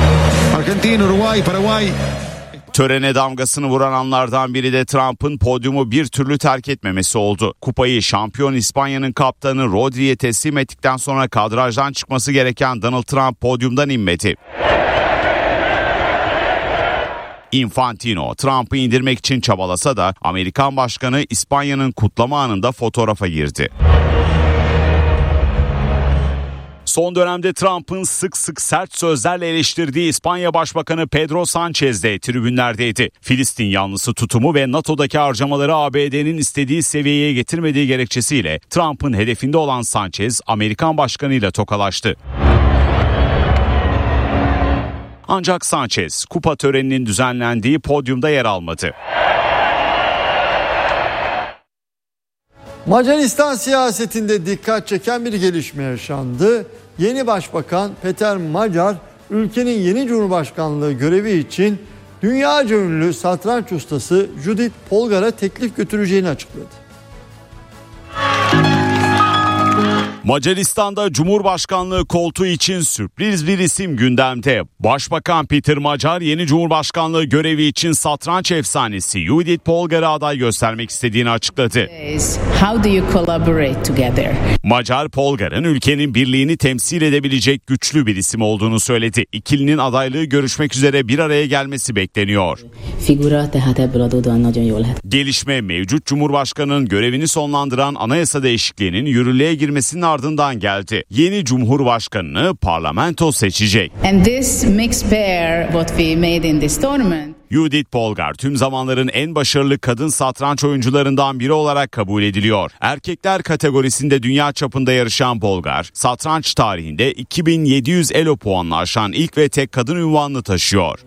Törene damgasını vuran anlardan biri de Trump'ın podyumu bir türlü terk etmemesi oldu. Kupayı şampiyon İspanya'nın kaptanı Rodri'ye teslim ettikten sonra kadrajdan çıkması gereken Donald Trump podyumdan inmedi. Infantino Trump'ı indirmek için çabalasa da Amerikan Başkanı İspanya'nın kutlama anında fotoğrafa girdi. Son dönemde Trump'ın sık sık sert sözlerle eleştirdiği İspanya Başbakanı Pedro Sánchez de tribünlerdeydi. Filistin yanlısı tutumu ve NATO'daki harcamaları A B D'nin istediği seviyeye getirmediği gerekçesiyle Trump'ın hedefinde olan Sánchez Amerikan Başkanı'yla tokalaştı. Ancak Sánchez kupa töreninin düzenlendiği podyumda yer almadı. Macaristan siyasetinde dikkat çeken bir gelişme yaşandı. Yeni Başbakan Peter Magyar, ülkenin yeni Cumhurbaşkanlığı görevi için dünyaca ünlü satranç ustası Judith Polgar'a teklif götüreceğini açıkladı. Macaristan'da Cumhurbaşkanlığı koltuğu için sürpriz bir isim gündemde. Başbakan Peter Magyar yeni Cumhurbaşkanlığı görevi için satranç efsanesi Judith Polgar'a aday göstermek istediğini açıkladı. How do you collaborate together? Magyar, Polgar'ın ülkenin birliğini temsil edebilecek güçlü bir isim olduğunu söyledi. İkilinin adaylığı görüşmek üzere bir araya gelmesi bekleniyor. Figura, tehát ebből adódóan nagyon jól lehet. Gelişme mevcut Cumhurbaşkanı'nın görevini sonlandıran anayasa değişikliğinin yürürlüğe girmesinin ardından geldi. Yeni Cumhurbaşkanını parlamento seçecek. And this mixed pair what we made in this tournament. Judith Polgar tüm zamanların en başarılı kadın satranç oyuncularından biri olarak kabul ediliyor. Erkekler kategorisinde dünya çapında yarışan Polgar, satranç tarihinde iki bin yedi yüz elo puanla aşan ilk ve tek kadın unvanını taşıyor.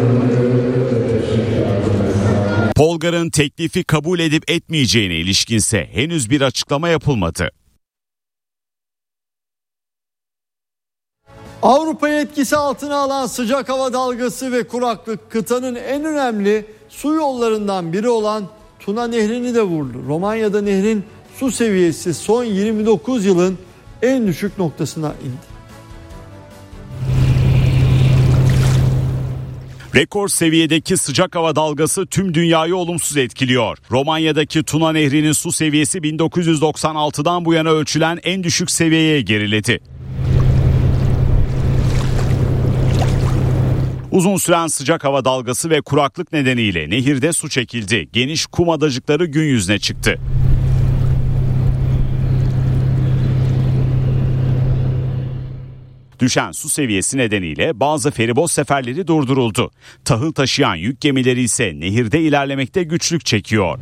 Polgar'ın teklifi kabul edip etmeyeceğine ilişkinse henüz bir açıklama yapılmadı. Avrupa'yı etkisi altına alan sıcak hava dalgası ve kuraklık kıtanın en önemli su yollarından biri olan Tuna Nehri'ni de vurdu. Romanya'da nehrin su seviyesi son yirmi dokuz yılın en düşük noktasına indi. Rekor seviyedeki sıcak hava dalgası tüm dünyayı olumsuz etkiliyor. Romanya'daki Tuna Nehri'nin su seviyesi bin dokuz yüz doksan altıdan bu yana ölçülen en düşük seviyeye geriledi. Uzun süren sıcak hava dalgası ve kuraklık nedeniyle nehirde su çekildi. Geniş kum adacıkları gün yüzüne çıktı. Düşen su seviyesi nedeniyle bazı feribot seferleri durduruldu. Tahıl taşıyan yük gemileri ise nehirde ilerlemekte güçlük çekiyor.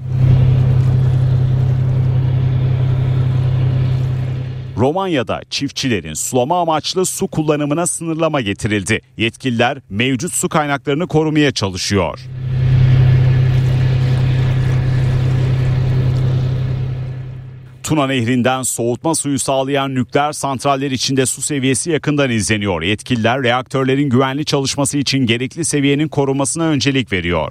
Romanya'da çiftçilerin sulama amaçlı su kullanımına sınırlama getirildi. Yetkililer mevcut su kaynaklarını korumaya çalışıyor. Tuna Nehri'nden soğutma suyu sağlayan nükleer santraller içinde su seviyesi yakından izleniyor. Yetkililer reaktörlerin güvenli çalışması için gerekli seviyenin korunmasına öncelik veriyor.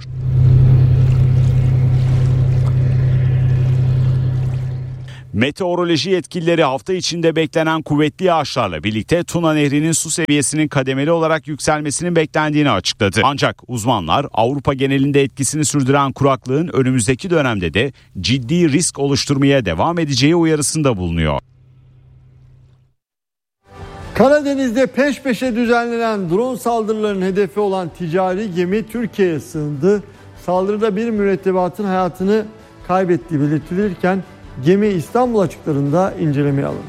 Meteoroloji yetkilileri hafta içinde beklenen kuvvetli yağışlarla birlikte Tuna Nehri'nin su seviyesinin kademeli olarak yükselmesinin beklendiğini açıkladı. Ancak uzmanlar Avrupa genelinde etkisini sürdüren kuraklığın önümüzdeki dönemde de ciddi risk oluşturmaya devam edeceği uyarısında bulunuyor. Karadeniz'de peş peşe düzenlenen drone saldırılarının hedefi olan ticari gemi Türkiye'ye sığındı. Saldırıda bir mürettebatın hayatını kaybettiği belirtilirken gemi İstanbul açıklarında incelemeye alındı.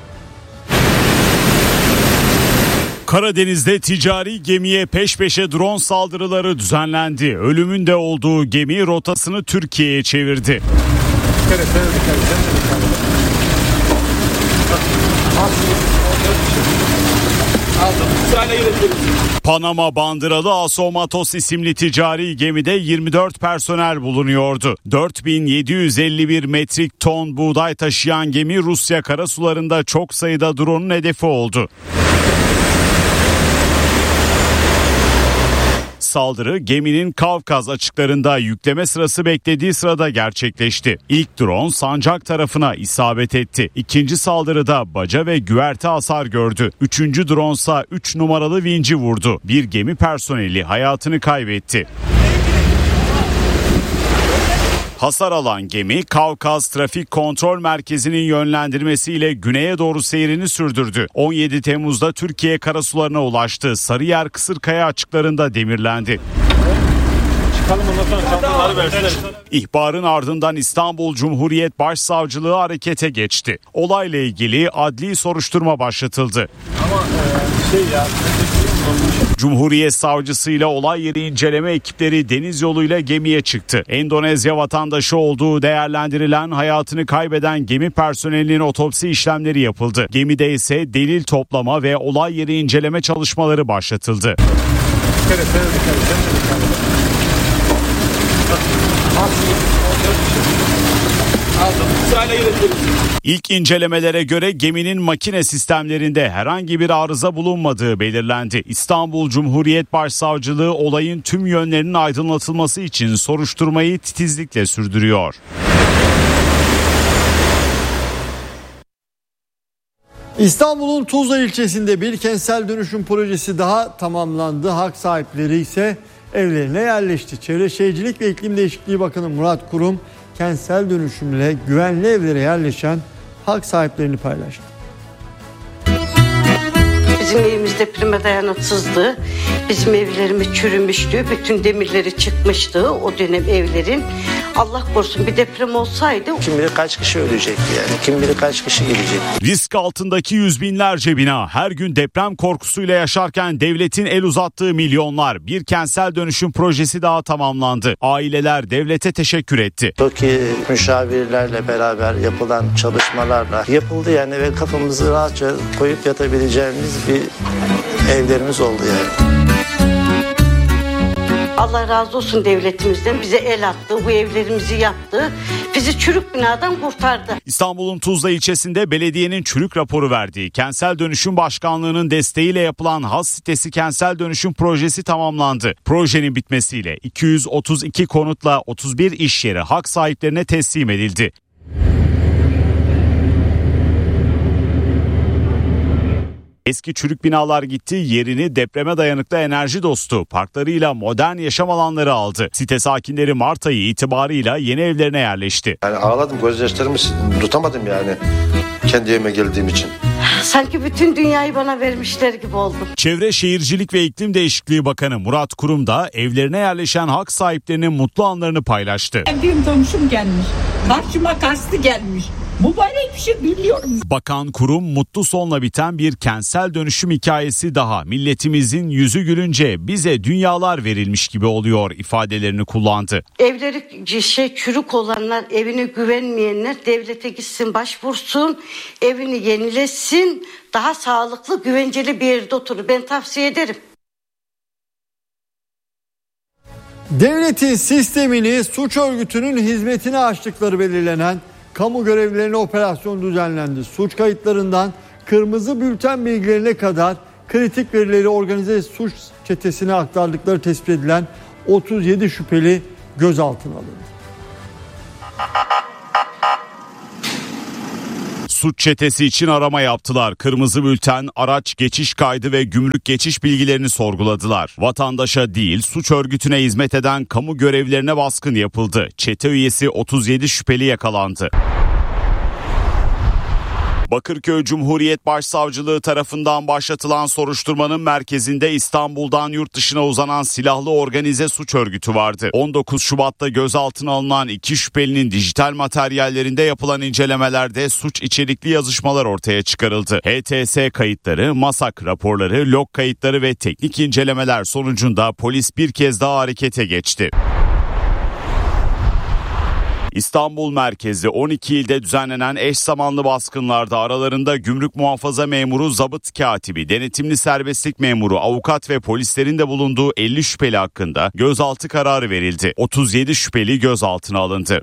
Karadeniz'de ticari gemiye peş peşe drone saldırıları düzenlendi. Ölümün de olduğu gemi rotasını Türkiye'ye çevirdi. Panama bandıralı Asomatos isimli ticari gemide yirmi dört personel bulunuyordu. dört bin yedi yüz elli bir metrik ton buğday taşıyan gemi Rusya karasularında çok sayıda drone'un hedefi oldu. Saldırı geminin Kavkaz açıklarında yükleme sırası beklediği sırada gerçekleşti. İlk drone sancak tarafına isabet etti. İkinci saldırıda baca ve güverte hasar gördü. Üçüncü drone ise üç numaralı vinci vurdu. Bir gemi personeli hayatını kaybetti. Hasar alan gemi Kavkaz Trafik Kontrol Merkezi'nin yönlendirmesiyle güneye doğru seyrini sürdürdü. on yedi Temmuz'da Türkiye karasularına ulaştı. Sarıyer Kısırkaya açıklarında demirlendi. İhbarın ardından İstanbul Cumhuriyet Başsavcılığı harekete geçti. Olayla ilgili adli soruşturma başlatıldı. Ama e, şey ya... Cumhuriyet Savcısıyla olay yeri inceleme ekipleri deniz yoluyla gemiye çıktı. Endonezya vatandaşı olduğu değerlendirilen hayatını kaybeden gemi personelinin otopsi işlemleri yapıldı. Gemide ise delil toplama ve olay yeri inceleme çalışmaları başlatıldı. İlk incelemelere göre geminin makine sistemlerinde herhangi bir arıza bulunmadığı belirlendi. İstanbul Cumhuriyet Başsavcılığı olayın tüm yönlerinin aydınlatılması için soruşturmayı titizlikle sürdürüyor. İstanbul'un Tuzla ilçesinde bir kentsel dönüşüm projesi daha tamamlandı. Hak sahipleri ise evlerine yerleşti. Çevre Şehircilik ve İklim Değişikliği Bakanı Murat Kurum, kentsel dönüşümle güvenli evlere yerleşen hak sahiplerini paylaştı. Bizim evimiz depreme dayanıksızdı. Bizim evlerimiz çürümüştü. Bütün demirleri çıkmıştı o dönem evlerin. Allah korusun bir deprem olsaydı. Kim bilir kaç kişi ölecekti yani. Kim bilir kaç kişi gelecek. Risk altındaki yüz binlerce bina her gün deprem korkusuyla yaşarken devletin el uzattığı milyonlar. Bir kentsel dönüşüm projesi daha tamamlandı. Aileler devlete teşekkür etti. TOKİ müşavirlerle beraber yapılan çalışmalarla yapıldı yani ve kafamızı rahatça koyup yatabileceğimiz bir evlerimiz oldu yani. Allah razı olsun devletimizden, bize el attı, bu evlerimizi yaptı, bizi çürük binadan kurtardı. İstanbul'un Tuzla ilçesinde belediyenin çürük raporu verdiği Kentsel Dönüşüm Başkanlığı'nın desteğiyle yapılan Has Sitesi Kentsel Dönüşüm Projesi tamamlandı. Projenin bitmesiyle iki yüz otuz iki konutla otuz bir iş yeri hak sahiplerine teslim edildi. Eski çürük binalar gitti, yerini depreme dayanıklı enerji dostu parklarıyla modern yaşam alanları aldı. Site sakinleri Mart ayı itibarıyla yeni evlerine yerleşti. Yani ağladım, gözyaşlarımı tutamadım yani. kendi evime geldiğim için. Sanki bütün dünyayı bana vermişler gibi oldum. Çevre Şehircilik ve İklim Değişikliği Bakanı Murat Kurum da evlerine yerleşen hak sahiplerinin mutlu anlarını paylaştı. Bir komşum gelmiş. Karşıma kastı gelmiş. Mübarek bir şey biliyorum. Bakan Kurum mutlu sonla biten bir kentsel dönüşüm hikayesi daha. Milletimizin yüzü gülünce bize dünyalar verilmiş gibi oluyor ifadelerini kullandı. Evleri şey çürük olanlar, evine güvenmeyenler devlete gitsin, başvursun, evini yenilesin, daha sağlıklı, güvenceli bir yerde oturur. Ben tavsiye ederim. Devletin sistemini suç örgütünün hizmetine açtıkları belirlenen kamu görevlilerine operasyon düzenlendi. Suç kayıtlarından kırmızı bülten bilgilerine kadar kritik verileri organize suç çetesine aktardıkları tespit edilen otuz yedi şüpheli gözaltına alındı. Suç çetesi için arama yaptılar. Kırmızı bülten, araç geçiş kaydı ve gümrük geçiş bilgilerini sorguladılar. Vatandaşa değil, suç örgütüne hizmet eden kamu görevlilerine baskın yapıldı. Çete üyesi otuz yedi şüpheli yakalandı. Bakırköy Cumhuriyet Başsavcılığı tarafından başlatılan soruşturmanın merkezinde İstanbul'dan yurt dışına uzanan silahlı organize suç örgütü vardı. on dokuz Şubat'ta gözaltına alınan iki şüphelinin dijital materyallerinde yapılan incelemelerde suç içerikli yazışmalar ortaya çıkarıldı. H T S kayıtları, MASAK raporları, log kayıtları ve teknik incelemeler sonucunda polis bir kez daha harekete geçti. İstanbul merkezi on iki ilde düzenlenen eş zamanlı baskınlarda aralarında gümrük muhafaza memuru, zabıt katibi, denetimli serbestlik memuru, avukat ve polislerin de bulunduğu elli şüpheli hakkında gözaltı kararı verildi. otuz yedi şüpheli gözaltına alındı.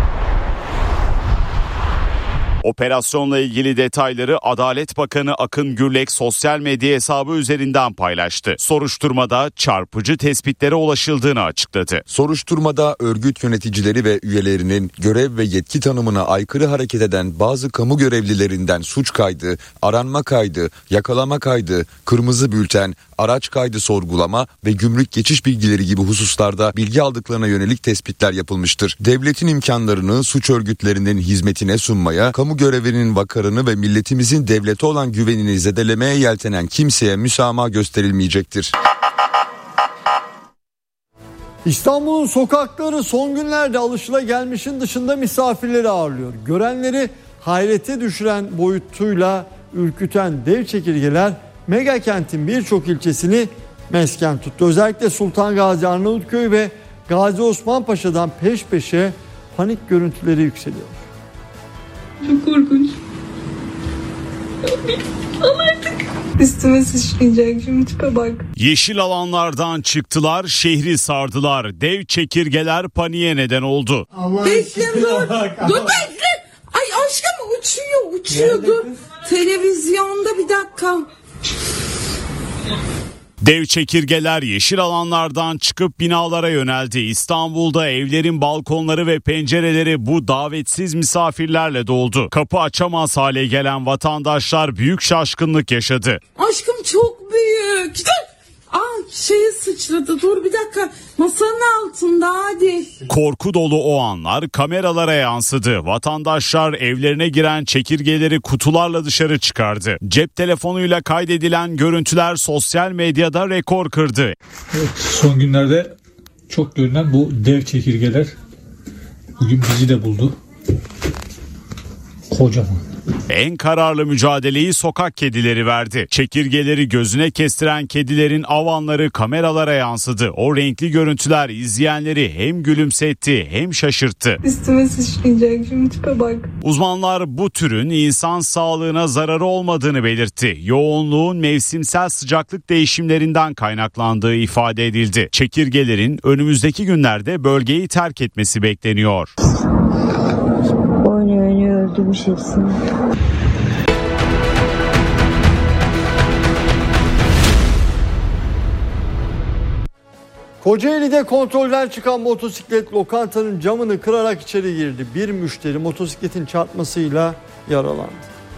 Operasyonla ilgili detayları Adalet Bakanı Akın Gürlek sosyal medya hesabı üzerinden paylaştı. Soruşturmada çarpıcı tespitlere ulaşıldığını açıkladı. Soruşturmada örgüt yöneticileri ve üyelerinin görev ve yetki tanımına aykırı hareket eden bazı kamu görevlilerinden suç kaydı, aranma kaydı, yakalama kaydı, kırmızı bülten, araç kaydı sorgulama ve gümrük geçiş bilgileri gibi hususlarda bilgi aldıklarına yönelik tespitler yapılmıştır. Devletin imkanlarını suç örgütlerinin hizmetine sunmaya, kamu görevinin vakarını ve milletimizin devlete olan güvenini zedelemeye yeltenen kimseye müsamaha gösterilmeyecektir. İstanbul'un sokakları son günlerde alışılagelmişin dışında misafirleri ağırlıyor. Görenleri hayrete düşüren boyutuyla ürküten dev çekirgeler mega kentin birçok ilçesini mesken tuttu. Özellikle Sultan Gazi, Arnavutköy ve Gazi Osman Paşa'dan peş peşe panik görüntüleri yükseliyor. Çok korkunç. Al artık. Üstüme sıçrayacak, şimdi tipe bak. Yeşil alanlardan çıktılar, şehri sardılar. Dev çekirgeler paniğe neden oldu. Bekle dur. Dur bekle. Ay aşkım uçuyor uçuyor dur. Televizyonda bir dakika. Dev çekirgeler yeşil alanlardan çıkıp binalara yöneldi. İstanbul'da evlerin balkonları ve pencereleri bu davetsiz misafirlerle doldu. Kapı açamaz hale gelen vatandaşlar büyük şaşkınlık yaşadı. Aşkım çok büyük. Aa şeye sıçradı, dur bir dakika, masanın altında, hadi. Korku dolu o anlar kameralara yansıdı. Vatandaşlar evlerine giren çekirgeleri kutularla dışarı çıkardı. Cep telefonuyla kaydedilen görüntüler sosyal medyada rekor kırdı. Evet, son günlerde çok görünen bu dev çekirgeler bugün bizi de buldu. Kocaman. En kararlı mücadeleyi sokak kedileri verdi. Çekirgeleri gözüne kestiren kedilerin avanları kameralara yansıdı. O renkli görüntüler izleyenleri hem gülümsetti hem şaşırttı. Üstüme sıçrayacak, şimdi tipe bak. Uzmanlar bu türün insan sağlığına zararı olmadığını belirtti. Yoğunluğun mevsimsel sıcaklık değişimlerinden kaynaklandığı ifade edildi. Çekirgelerin önümüzdeki günlerde bölgeyi terk etmesi bekleniyor. Oynuyor oynuyor öldürmüş hepsini. Kocaeli'de kontrolden çıkan motosiklet lokantanın camını kırarak içeri girdi. Bir müşteri motosikletin çarpmasıyla yaralandı.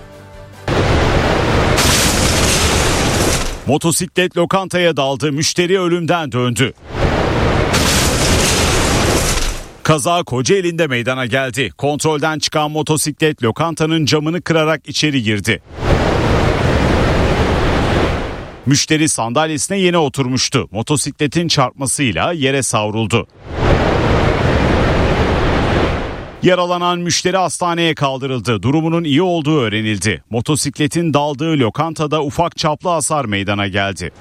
Motosiklet lokantaya daldı, müşteri ölümden döndü. Kaza Kocaeli'nde meydana geldi. Kontrolden çıkan motosiklet lokantanın camını kırarak içeri girdi. Müşteri sandalyesine yeni oturmuştu. Motosikletin çarpmasıyla yere savruldu. Yaralanan müşteri hastaneye kaldırıldı. Durumunun iyi olduğu öğrenildi. Motosikletin daldığı lokantada ufak çaplı hasar meydana geldi.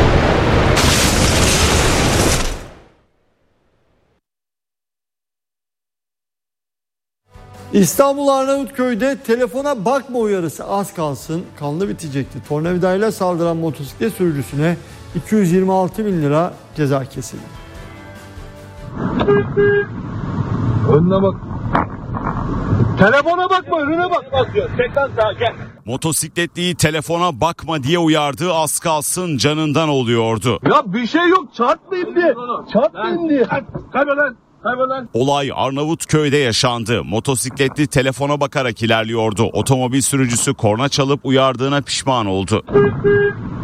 İstanbul Arnavutköy'de telefona bakma uyarısı az kalsın kanlı bitecekti. Tornavidayla saldıran motosiklet sürücüsüne iki yüz yirmi altı bin lira ceza kesildi. Önüne bak. Telefona bakma, önüne bak. Tekrar sağa gel. Motosikletliyi telefona bakma diye uyardığı az kalsın canından oluyordu. Ya bir şey yok, çarpmayayım diye. Çarpmayayım diye. Kaybol lan. Olay Arnavutköy'de yaşandı. Motosikletli telefona bakarak ilerliyordu. Otomobil sürücüsü korna çalıp uyardığına pişman oldu.